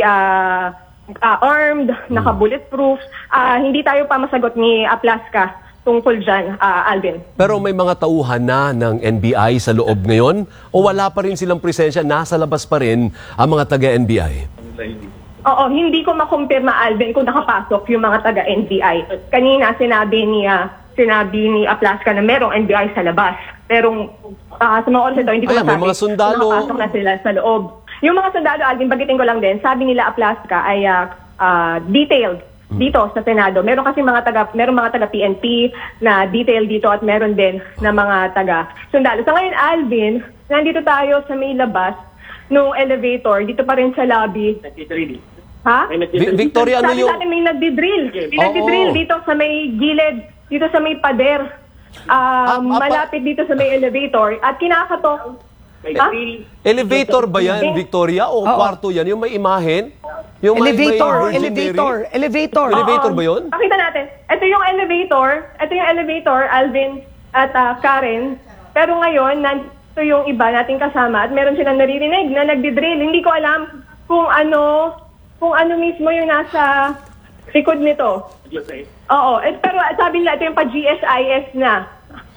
armed, naka-bulletproof? Hindi tayo pa masagot ni Aplaska tungkol dyan, Alvin. Pero may mga tauhan na ng NBI sa loob ngayon o wala pa rin silang presensya, nasa labas pa rin ang mga taga-NBI? Oo, hindi ko makumpirma, Alvin, kung nakapasok yung mga taga-NBI. Kanina sinabi ni Aplaska na merong NBI sa labas. Pero sa mga oras ito, hindi ko masabi may mga sundalo. nakapasok na sila sa loob. Yung mga sundalo, Alvin, bagitin ko lang din, sabi nila Aplaska ay detailed dito sa Senado. Meron kasi mga taga PNP na detail dito at meron din na mga taga sundalo. So ngayon, Alvin, nandito tayo sa may labas nung elevator, dito pa rin sa lobby. Ha? Victoria, ano yung... Sabi natin may nagdi-drill. May nagdi-drill dito sa may gilid, dito sa may pader. Malapit dito sa may elevator. At kinakato... Elevator ba yan, Victoria? O kwarto yan? Yung may imahen? Yung elevator. Elevator ba yun? Pakita natin. Ito yung elevator, Alvin at Karen. Pero ngayon, nandito yung iba nating kasama at meron silang naririnig na nagdi-drill. Hindi ko alam kung ano mismo yung nasa likod nito. Oo. Pero sabi nila, ito yung pa-GSIS na.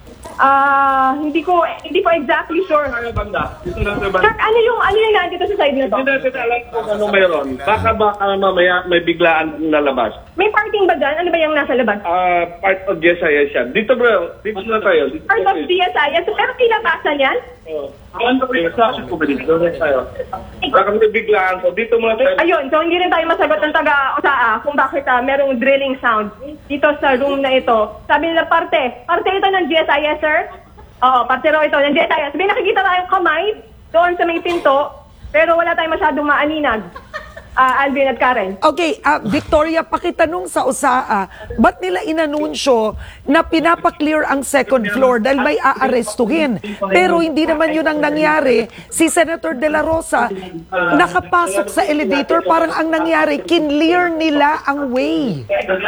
Hindi ko exactly sure. Sir, ano yung nandito sa side na to? Hindi natin alam kung ano mayroon. Baka mamaya may biglaan na labas. May parking ba dyan? Ano ba yung nasa labas? Part of GSIS yan. Dito bro, dito na tayo. Part of GSIS? Pero kilabasan yan? Ano ba yung sasyon ko ba dito? Baka may biglaan. So dito muna tayo. Ayun, so hindi rin tayo masagot ng taga-USAA kung bakit merong drilling sound dito sa room na ito. Sabi nila parte ito ng GSIS, sir? Oo, parte raw ito ng GSIS. Sabi, nakikita tayong kamay doon sa may pinto, pero wala tayong masyadong maaninag. Alvin at Karen. Okay, Victoria, pakitanong sa USAA, ba't nila inanunsyo na pinapaklear ang 2nd floor dahil may aarestuhin? Pero hindi naman yun ang nangyari. Si Senator De La Rosa nakapasok sa elevator, parang ang nangyari, kinlear nila ang way.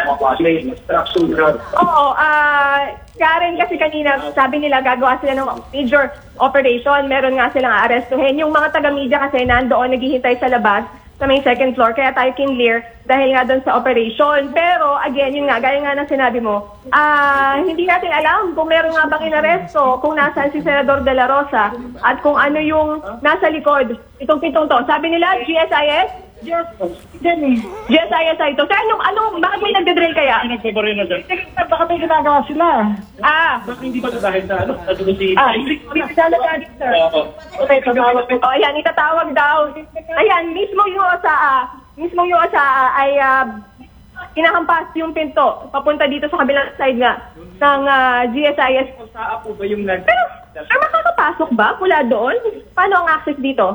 Oo, Karen, kasi kanina sabi nila gagawa sila ng major operation. Meron nga silang aarestuhin. Yung mga taga-media kasi nandoon naghihintay sa labas sa may second floor, kaya tayo kinlear dahil nga doon sa operation. Pero again, yun nga, gaya nga ng sinabi mo, hindi natin alam kung meron nga bang inaresto, kung nasaan si Senador De La Rosa, at kung ano yung nasa likod itong pintong to. Sabi nila, GSIS? GSIS ito. Kaya bakit may nagdadrill kaya? Nagpabaril na dyan. Baka may ginagawa sila. Baka hindi ba dahil sa ayan, itatawag daw. Ayan, mismo yung OSAA ay kinahampas yung pinto papunta dito sa kabilang side nga ng GSIS. OSAA po ba yung Pero makakapasok ba mula doon? Paano ang access dito?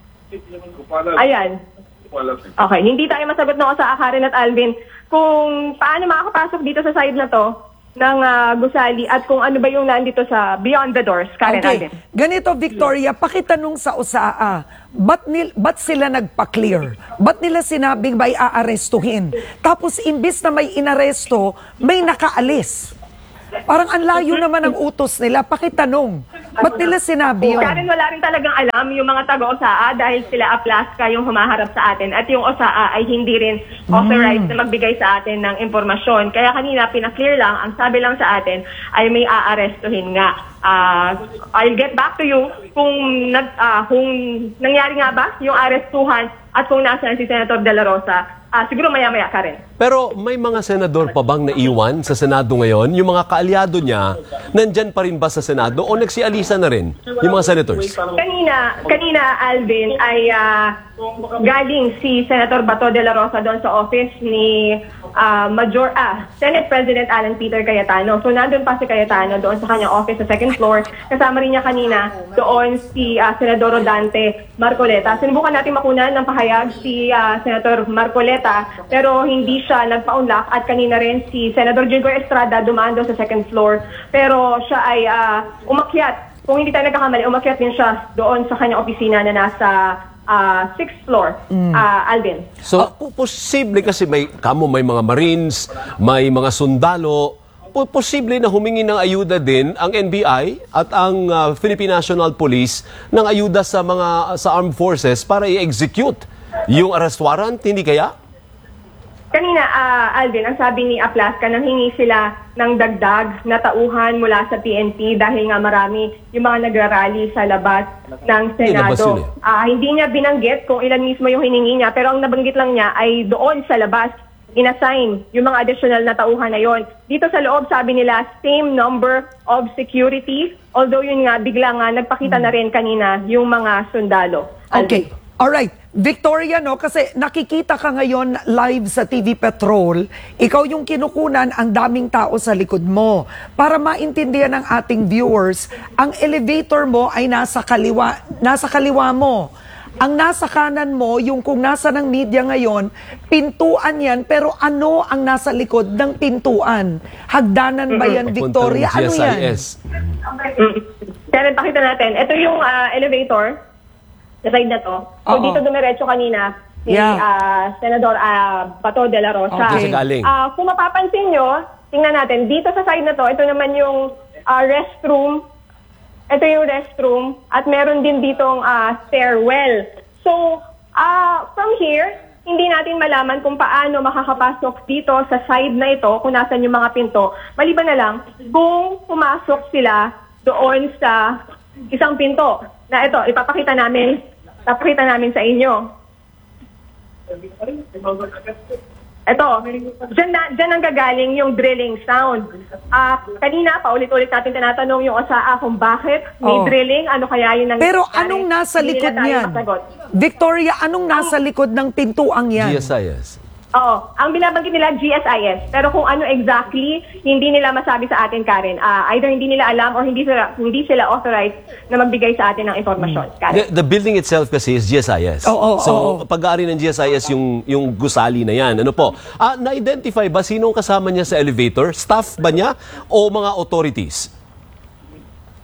Ayan. Okay, hindi tayo masagot ng OSAA, Karen at Alvin, kung paano makakapasok dito sa side na to ng gusali at kung ano ba yung nandito sa beyond the doors, Karen. Okay. Ganito, Victoria, pakitanong sa OSAA, ba't sila nagpa-clear? Ba't nila sinabing may aarestuhin? Tapos, imbis na may inaresto, may nakaalis. Parang ang layo naman ang utos nila. Pakitanong, ba't nila sinabi yun? Karen, wala rin talagang alam yung mga taga-OSAA dahil sila Aplaska yung humaharap sa atin at yung OSAA ay hindi rin authorized na magbigay sa atin ng impormasyon. Kaya kanina, pinaklear lang, ang sabi lang sa atin ay may aarestuhin nga. I'll get back to you kung nangyari nga ba yung arestuhan at kung nasaan si Senator De La Rosa. Siguro maya-maya, Karen. Pero may mga senador pa bang naiwan sa Senado ngayon? Yung mga kaalyado niya, nandyan pa rin ba sa Senado o nagsialisa na rin yung mga senators? Kanina Alvin, ay galing si Senator Bato de la Rosa doon sa office ni Senate President Alan Peter Cayetano. So nandun pa si Cayetano doon sa kanyang office sa second floor. Kasama rin niya kanina doon si Senador Rodante Marcoleta. Sinubukan natin makunan ng pahayag si Senator Marcoleta pero hindi siya nagpa-unlock at kanina rin si Senador Jinggoy Estrada dumaan doon sa second floor pero siya ay umakyat. Kung hindi tayo nagkakamali, umakyat din siya doon sa kanyang opisina na nasa 6th floor, Alvin. So, posible kasi may mga Marines, may mga sundalo, posible na humingi ng ayuda din ang NBI at ang Philippine National Police ng ayuda sa armed forces para i-execute yung arrest warrant, hindi kaya? Kanina, Alvin, ang sabi ni Aplaska, nanghingi sila ng dagdag na tauhan mula sa PNP dahil nga marami yung mga nagrarally sa labas ng Senado. Hindi niya binanggit kung ilan mismo yung hiningi niya, pero ang nabanggit lang niya ay doon sa labas, inassign yung mga additional na tauhan na yon. Dito sa loob, sabi nila, same number of security, although yun nga, bigla nga, nagpakita na rin kanina yung mga sundalo. Okay. Alright. Victoria, no, kasi nakikita ka ngayon live sa TV Patrol, ikaw yung kinukunan ang daming tao sa likod mo. Para maintindihan ng ating viewers, ang elevator mo ay nasa kaliwa mo. Ang nasa kanan mo, yung kung nasa ng media ngayon, pintuan yan, pero ano ang nasa likod ng pintuan? Hagdanan ba yan, Victoria? Ano yan? Karen, pakita natin. Ito yung elevator. Sa side na to. So dito dumiretso kanina si Senador Bato de la Rosa. Kung mapapansin nyo, tingnan natin, dito sa side na to, ito naman yung restroom. Ito yung restroom at meron din ditong stairwell. So, from here, hindi natin malaman kung paano makakapasok dito sa side na ito, kung nasan yung mga pinto. Maliban na lang, kung pumasok sila doon sa isang pinto na ito, ipapakita namin sa inyo. Ito, dyan ang gagaling yung drilling sound. Kanina, paulit-ulit natin tinatanong yung OSAA kung bakit may drilling, ano kaya yun ang... Pero anong nasa likod niyan? Victoria, anong nasa likod ng pintuang yan? GSIS. Oo, ang binabanggit nila GSIS, pero kung ano exactly, hindi nila masabi sa atin, Karen. Either hindi nila alam or hindi sila authorized na magbigay sa atin ng informasyon, Karen. The building itself kasi is GSIS. So, pag-aari ng GSIS yung gusali na yan. Ano po? Na-identify ba sinong kasama niya sa elevator? Staff ba niya o mga authorities?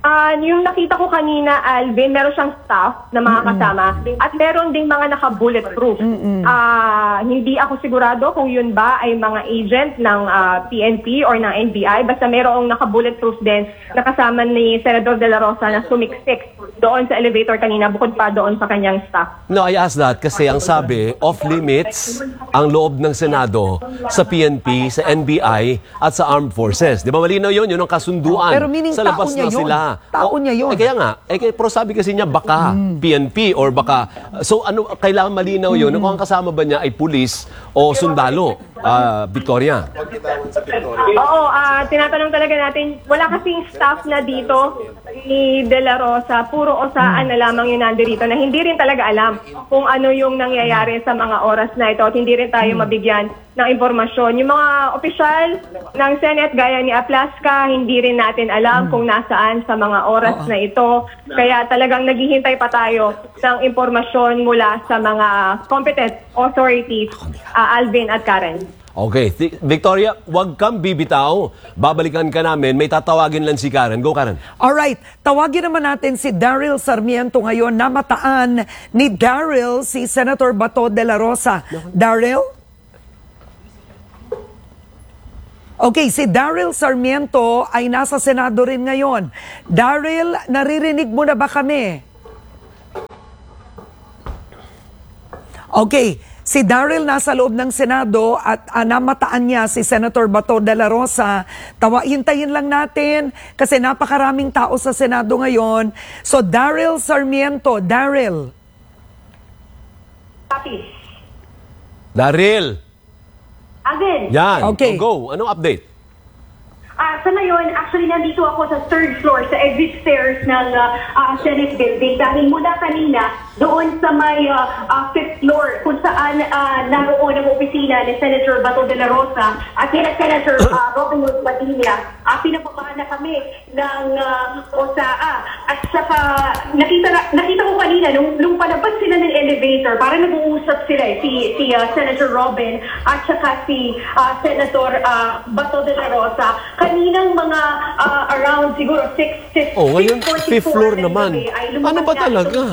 Yung nakita ko kanina, Alvin, meron siyang staff na mga kasama at meron ding mga naka-bulletproof. Hindi ako sigurado kung yun ba ay mga agent ng PNP or ng NBI. Basta merong naka-bulletproof din na kasama ni Senador De La Rosa na sumiksik doon sa elevator kanina bukod pa doon sa kanyang staff. No, I asked that kasi ang sabi, off-limits ang loob ng Senado sa PNP, sa NBI at sa Armed Forces. Di ba malinaw yun? Yun ang kasunduan. Pero meaning sa labas taon niya na yun. sila. Taon niya yun. Kaya nga, pero sabi kasi niya baka PNP or baka, so ano, kailangan malinaw yun kung ang kasama ba niya ay pulis o sundalo, Victoria. Oo, tinatanong talaga natin, wala kasing staff na dito ni De La Rosa, puro osaan na lamang yung nandirito na hindi rin talaga alam kung ano yung nangyayari sa mga oras na ito at hindi rin tayo mabigyan ng impormasyon. Yung mga opisyal ng Senate gaya ni Aplaska, hindi rin natin alam kung nasaan sa mga oras na ito. Kaya talagang naghihintay pa tayo ng impormasyon mula sa mga competent authorities, Alvin at Karen. Okay, Victoria, huwag kang bibitaw. Babalikan ka namin. May tatawagin lang si Karen. Go, Karen. Alright, tawagin naman natin si Daryl Sarmiento ngayon. Namataan ni Daryl si Senator Bato de la Rosa. Daryl? Okay, si Daryl Sarmiento ay nasa Senado rin ngayon. Daryl, naririnig mo na ba kami? Okay, si Daryl nasa loob ng Senado at namataan niya si Senator Bato de la Rosa. Hintayin lang natin kasi napakaraming tao sa Senado ngayon. So Daryl Sarmiento, Daryl. Daryl. Alvin. Yan, okay. Go. Anong update? Sa ngayon, actually nandito ako sa third floor, sa exit stairs ng Senate building. Dahil mula kanina, doon sa may fifth floor, kung saan naroon ang opisina ni Senator Bato de la Rosa at ni Senator Robin Hood Padilla, pinapabaan na kami ng OSAA. At saka, nakita ko kanina, nung palabas sila ng elevator, parang nag-uusap sila, si Senator Robin at saka si Senator Bato de la Rosa. Kaninang mga around siguro 6:44 ngayon, fifth floor naman. Ano ba talaga?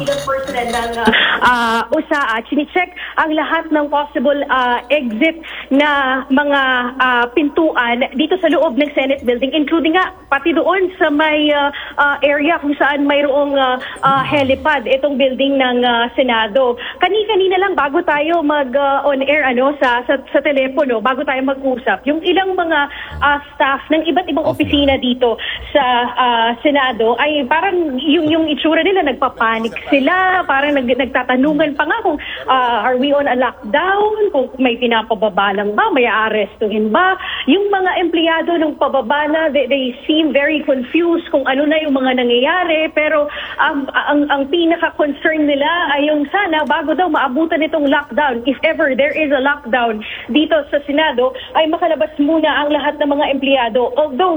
USAA, chine-check ang lahat ng possible exit na mga pintuan dito sa loob ng Senate building, including nga pati doon sa may area kung saan mayroong helipad itong building ng Senado. Kanina lang bago tayo mag-on air sa telepono, bago tayo mag-usap, yung ilang mga staff ng iba't ibang opisina dito sa Senado ay parang yung itsura nila, nagpapanik sila, parang nagtatanungan pa nga kung are we on a lockdown, kung may pinapababa lang ba, may aarestuhin ba. Yung mga empleyado ng pababa na, they seem very confused kung ano na yung mga nangyayari, pero ang pinaka-concern nila ay yung sana bago daw maabutan itong lockdown, if ever there is a lockdown dito sa Senado, ay makalabas muna ang lahat ng mga empleyado. Although,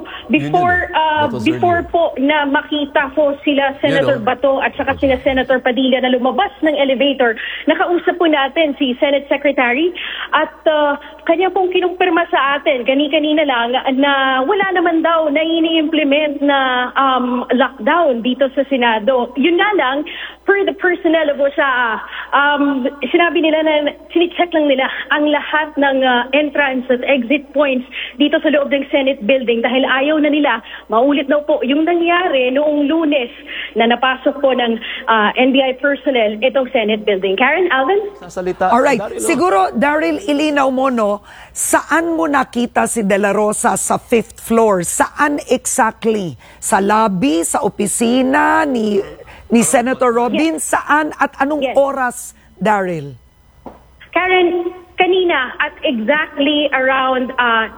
before po na makita po sila Senator Bato at saka sila Senator Padilla na lumabas ng elevator, nakausap po natin si Senate Secretary at kanya pong kinumpirma sa atin kanina lang na wala naman daw na ini-implement na lockdown dito sa Senado. Yun nga lang, per the personnel of OSAA, sinabi nila na sinicheck lang nila ang lahat ng entrance at exit points dito sa loob ng Senate building dahil ayaw na nila maulit daw po yung nangyari noong Lunes na napasok po ng NBI personnel itong Senate building. Karen, Alvin? Sasalita. Alright, siguro Daryl, ilinaw mo saan mo nakita si De La Rosa sa 5th floor? Saan exactly? Sa lobby, sa opisina ni Senator Robin? Yes. Saan at anong oras, Daryl? Karen, kanina at exactly around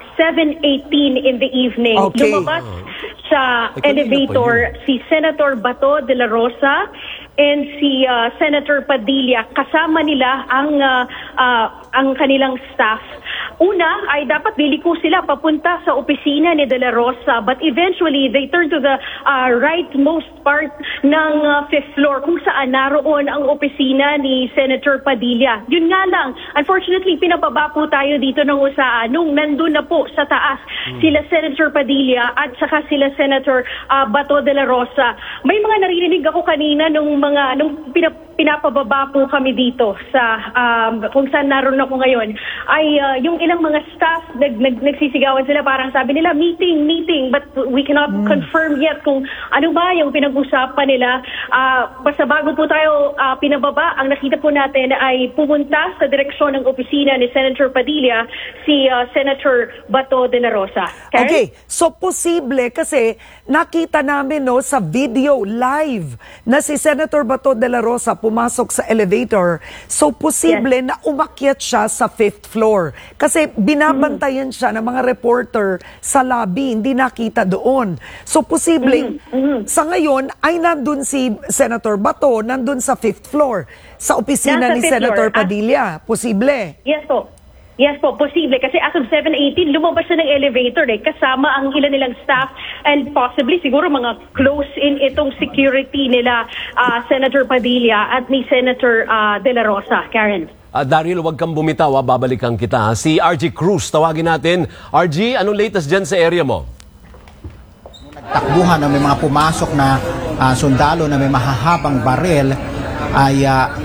7:18 in the evening, lumabas sa elevator si Senator Bato de la Rosa and si Senator Padilla. Kasama nila ang kanilang staff. Una ay dapat liliko sila papunta sa opisina ni De La Rosa, but eventually they turned to the rightmost part ng 5th floor kung saan naroon ang opisina ni Senator Padilla. Yun nga lang, unfortunately pinababa po tayo dito ng usaan nung nandun na po sa taas sila Senator Padilla at saka sila Senator Bato de la Rosa. May mga naririnig ako kanina nung pinapababa po kami dito sa kung saan naroon ako ngayon ay yung ilang mga staff nagsisigawan sila, parang sabi nila meeting, but we cannot confirm yet kung ano ba yung pinag-usapan nila. Basta bago po tayo pinababa, ang nakita po natin ay pumunta sa direksyon ng opisina ni Senator Padilla si Senator Bato de la Rosa. Karen? Okay, so posible kasi nakita namin sa video live na si Senator Bato de la Rosa pumasok sa elevator. So posible na umakyat siya sa 5th floor. Kasi binabantayan siya ng mga reporter sa lobby, hindi nakita doon. So posible sa ngayon ay nandun si Senator Bato, nandun sa 5th floor, sa opisina ni Senator Padilla. Posible? Yes po. Yes po, posible. Kasi as of 7:18, lumabas siya ng elevator kasama ang ilan nilang staff and possibly siguro mga close-in itong security nila Senator Padilla at ni Senator De La Rosa. Karen? Daryl, huwag kang bumitaw, babalikan kita. Si RG Cruz, tawagin natin. RG, anong latest dyan sa area mo? Takbuhan na may mga pumasok na sundalo na may mahahabang barel ay...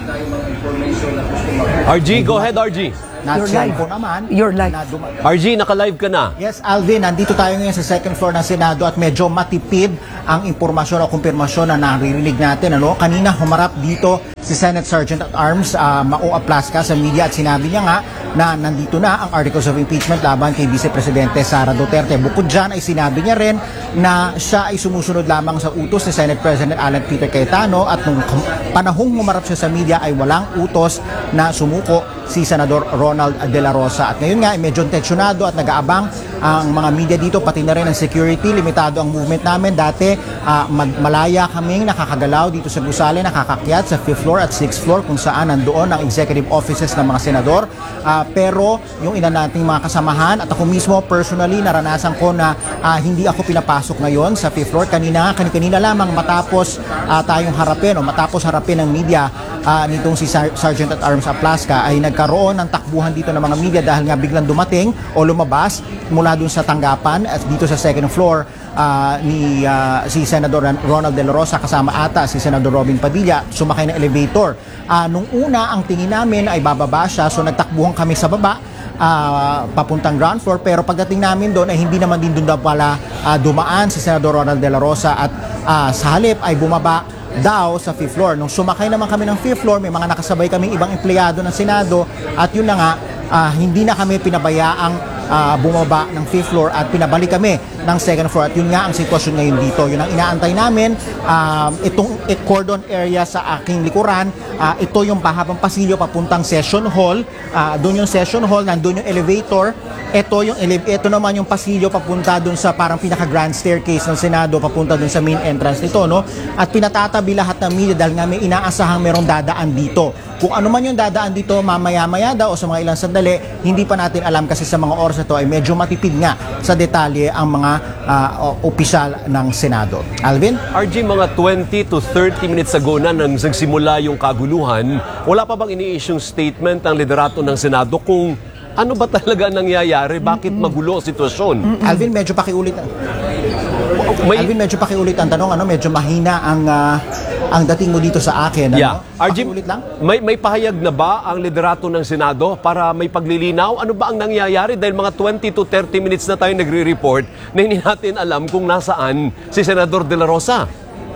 RG, go ahead, RG. You're live. RG, naka-live ka na. Yes, Alvin, nandito tayo ngayon sa 2nd floor ng Senado at medyo matipid ang impormasyon o kumpirmasyon na naririnig natin. Kanina humarap dito si Senate Sergeant at Arms Mao Aplasca sa media at sinabi niya nga na nandito na ang articles of impeachment laban kay Vice Presidente Sara Duterte. Bukod dyan ay sinabi niya rin na siya ay sumusunod lamang sa utos ni Senate President Alan Peter Cayetano at nung panahong humarap siya sa media ay walang utos na sumuko si Senador Ronald De La Rosa. At ngayon nga ay medyo tensyonado at nag-aabang ang mga media dito, pati na rin ang security. Limitado ang movement namin. Dati malaya kaming nakakagalaw dito sa Gusali, nakakakyat sa 5th floor at 6th floor kung saan nandoon ang executive offices ng mga senador. Pero yung ilan nating mga kasamahan at ako mismo personally naranasan ko na hindi ako pinapasok ngayon sa 5th floor. Kanina lamang matapos tayong harapin o matapos harapin ng media nitong si Sergeant at Arms Aplasca ay nagkaroon ng takbuhan dito ng mga media dahil nga biglang dumating o lumabas mula dun sa tanggapan at dito sa 2nd floor si Senador Ronald De La Rosa kasama ata si Senador Robin Padilla sumakay ng elevator. Nung una ang tingin namin ay bababa siya, so nagtakbuhan kami sa baba papuntang ground floor, pero pagdating namin doon ay hindi naman din doon pala dumaan si Senador Ronald De La Rosa at sa halip ay bumaba daw sa 5th floor. Nung sumakay naman kami ng 5th floor, may mga nakasabay kaming ibang empleyado ng Senado at yun na nga, hindi na kami pinabayaang bumaba ng 5th floor at pinabalik kami ng 2nd floor at yun nga ang sitwasyon ngayon dito. Yun ang inaantay namin. Itong cordon area sa aking likuran, ito yung pahabang pasilyo papuntang session hall. Doon yung session hall, nandun yung elevator. Ito naman yung pasilyo papunta doon sa parang pinaka-grand staircase ng Senado papunta doon sa main entrance nito, no? At pinatatabi lahat ng media dahil nga may inaasahang merong dadaan dito. Kung ano man yung dadaan dito mamaya-maya daw o sa mga ilang sandali, hindi pa natin alam kasi sa mga oras na to ay medyo matipid nga sa detalye ang mga opisyal ng Senado. Alvin? RG, mga 20 to 30 minutes ago na nang nagsimula yung kaguluhan, wala pa bang ini-issue statement ang liderato ng Senado kung ano ba talaga nangyayari? Bakit magulo ang sitwasyon? Alvin, medyo pakiulit. Alvin, medyo pakiulit ang tanong. Medyo mahina ang dating mo dito sa akin. Yeah. RG, may pahayag na ba ang liderato ng Senado para may paglilinaw? Ano ba ang nangyayari? Dahil mga 20 to 30 minutes na tayo nagre-report na hindi natin alam kung nasaan si Senador De La Rosa.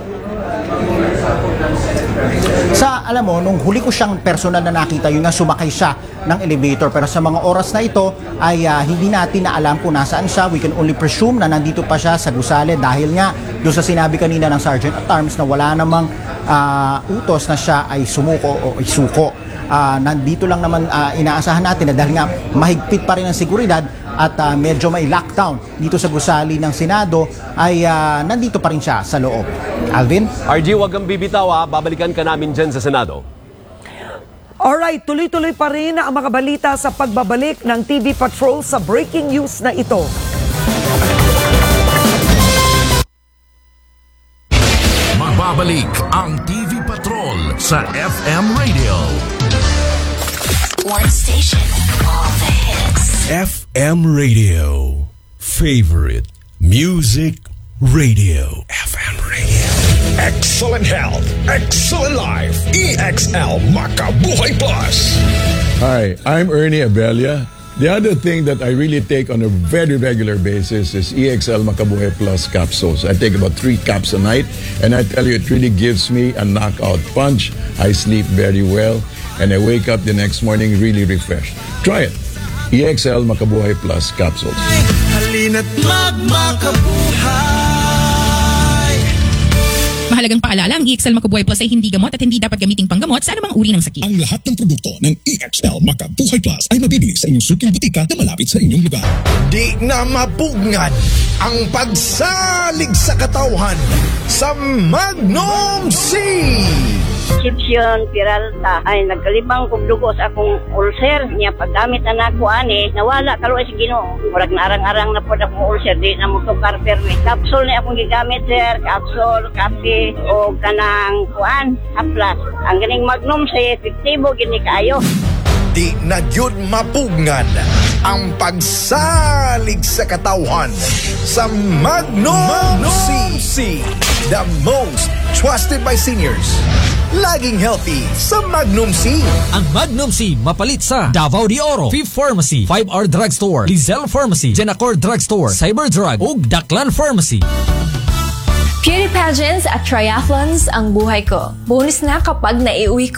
Alam mo, nung huli ko siyang personal na nakita, yun nga sumakay siya ng elevator. Pero sa mga oras na ito ay hindi natin na alam kung nasaan siya. We can only presume na nandito pa siya sa Gusali dahil nga doon sa sinabi kanina ng Sergeant at Arms na wala namang utos na siya ay sumuko o isuko. Nandito lang naman inaasahan natin na dahil nga mahigpit pa rin ang seguridad at medyo may lockdown dito sa gusali ng Senado ay nandito pa rin siya sa loob. Alvin? RG, wag kang bibitaw ha. Babalikan ka namin dyan sa Senado. Alright, tuloy-tuloy pa rin ang mga balita sa pagbabalik ng TV Patrol sa breaking news na ito. Magbabalik ang TV Patrol sa FM Radio. One station, all the hits. FM Radio. Favorite music radio. FM Radio. Excellent health, excellent life. EXL Makabuhay Plus. Hi, I'm Ernie Abella. The other thing that I really take on a very regular basis is EXL Makabuhay Plus capsules. I take about 3 caps a night, and I tell you, it really gives me a knockout punch. I sleep very well, and I wake up the next morning really refreshed. Try it. EXL Makabuhay Plus capsules. Halina't magmakabuhay. Mahalagang paalala, ang EXL Makabuhay Plus ay hindi gamot at hindi dapat gamiting panggamot sa anumang uri ng sakit. Ang lahat ng produkto ng EXL Makabuhay Plus ay mabibili sa inyong suking butika na malapit sa inyong lugar. Di na mapugnan ang pagsalig sa katauhan sa Magnum C. Egyptian Peralta ay nagkalibang kog dugo sa akong ulcer niya paggamit na nako ani nawala kaluoy sa Ginoo murag narang-arang na pod akong ulcer di na mo tukar permi capsule ni akong gigamit sir capsule kape o kanang kuan haplas ang ganing Magnum sa epektibo gini kaayo. Di na gyud mapugnan ang pagsalig sa katauhan sa Magnum C. The most trusted by seniors. Laging healthy sa Magnum C. Ang Magnum C mapalit sa Davao de Oro, Fifth Pharmacy, 5R Drugstore, Lizelle Pharmacy, Genacor Drugstore, Cyberdrug ug Daklan Pharmacy. Beauty pageants at triathlons ang buhay ko. Bonus na kapag naiuwi ko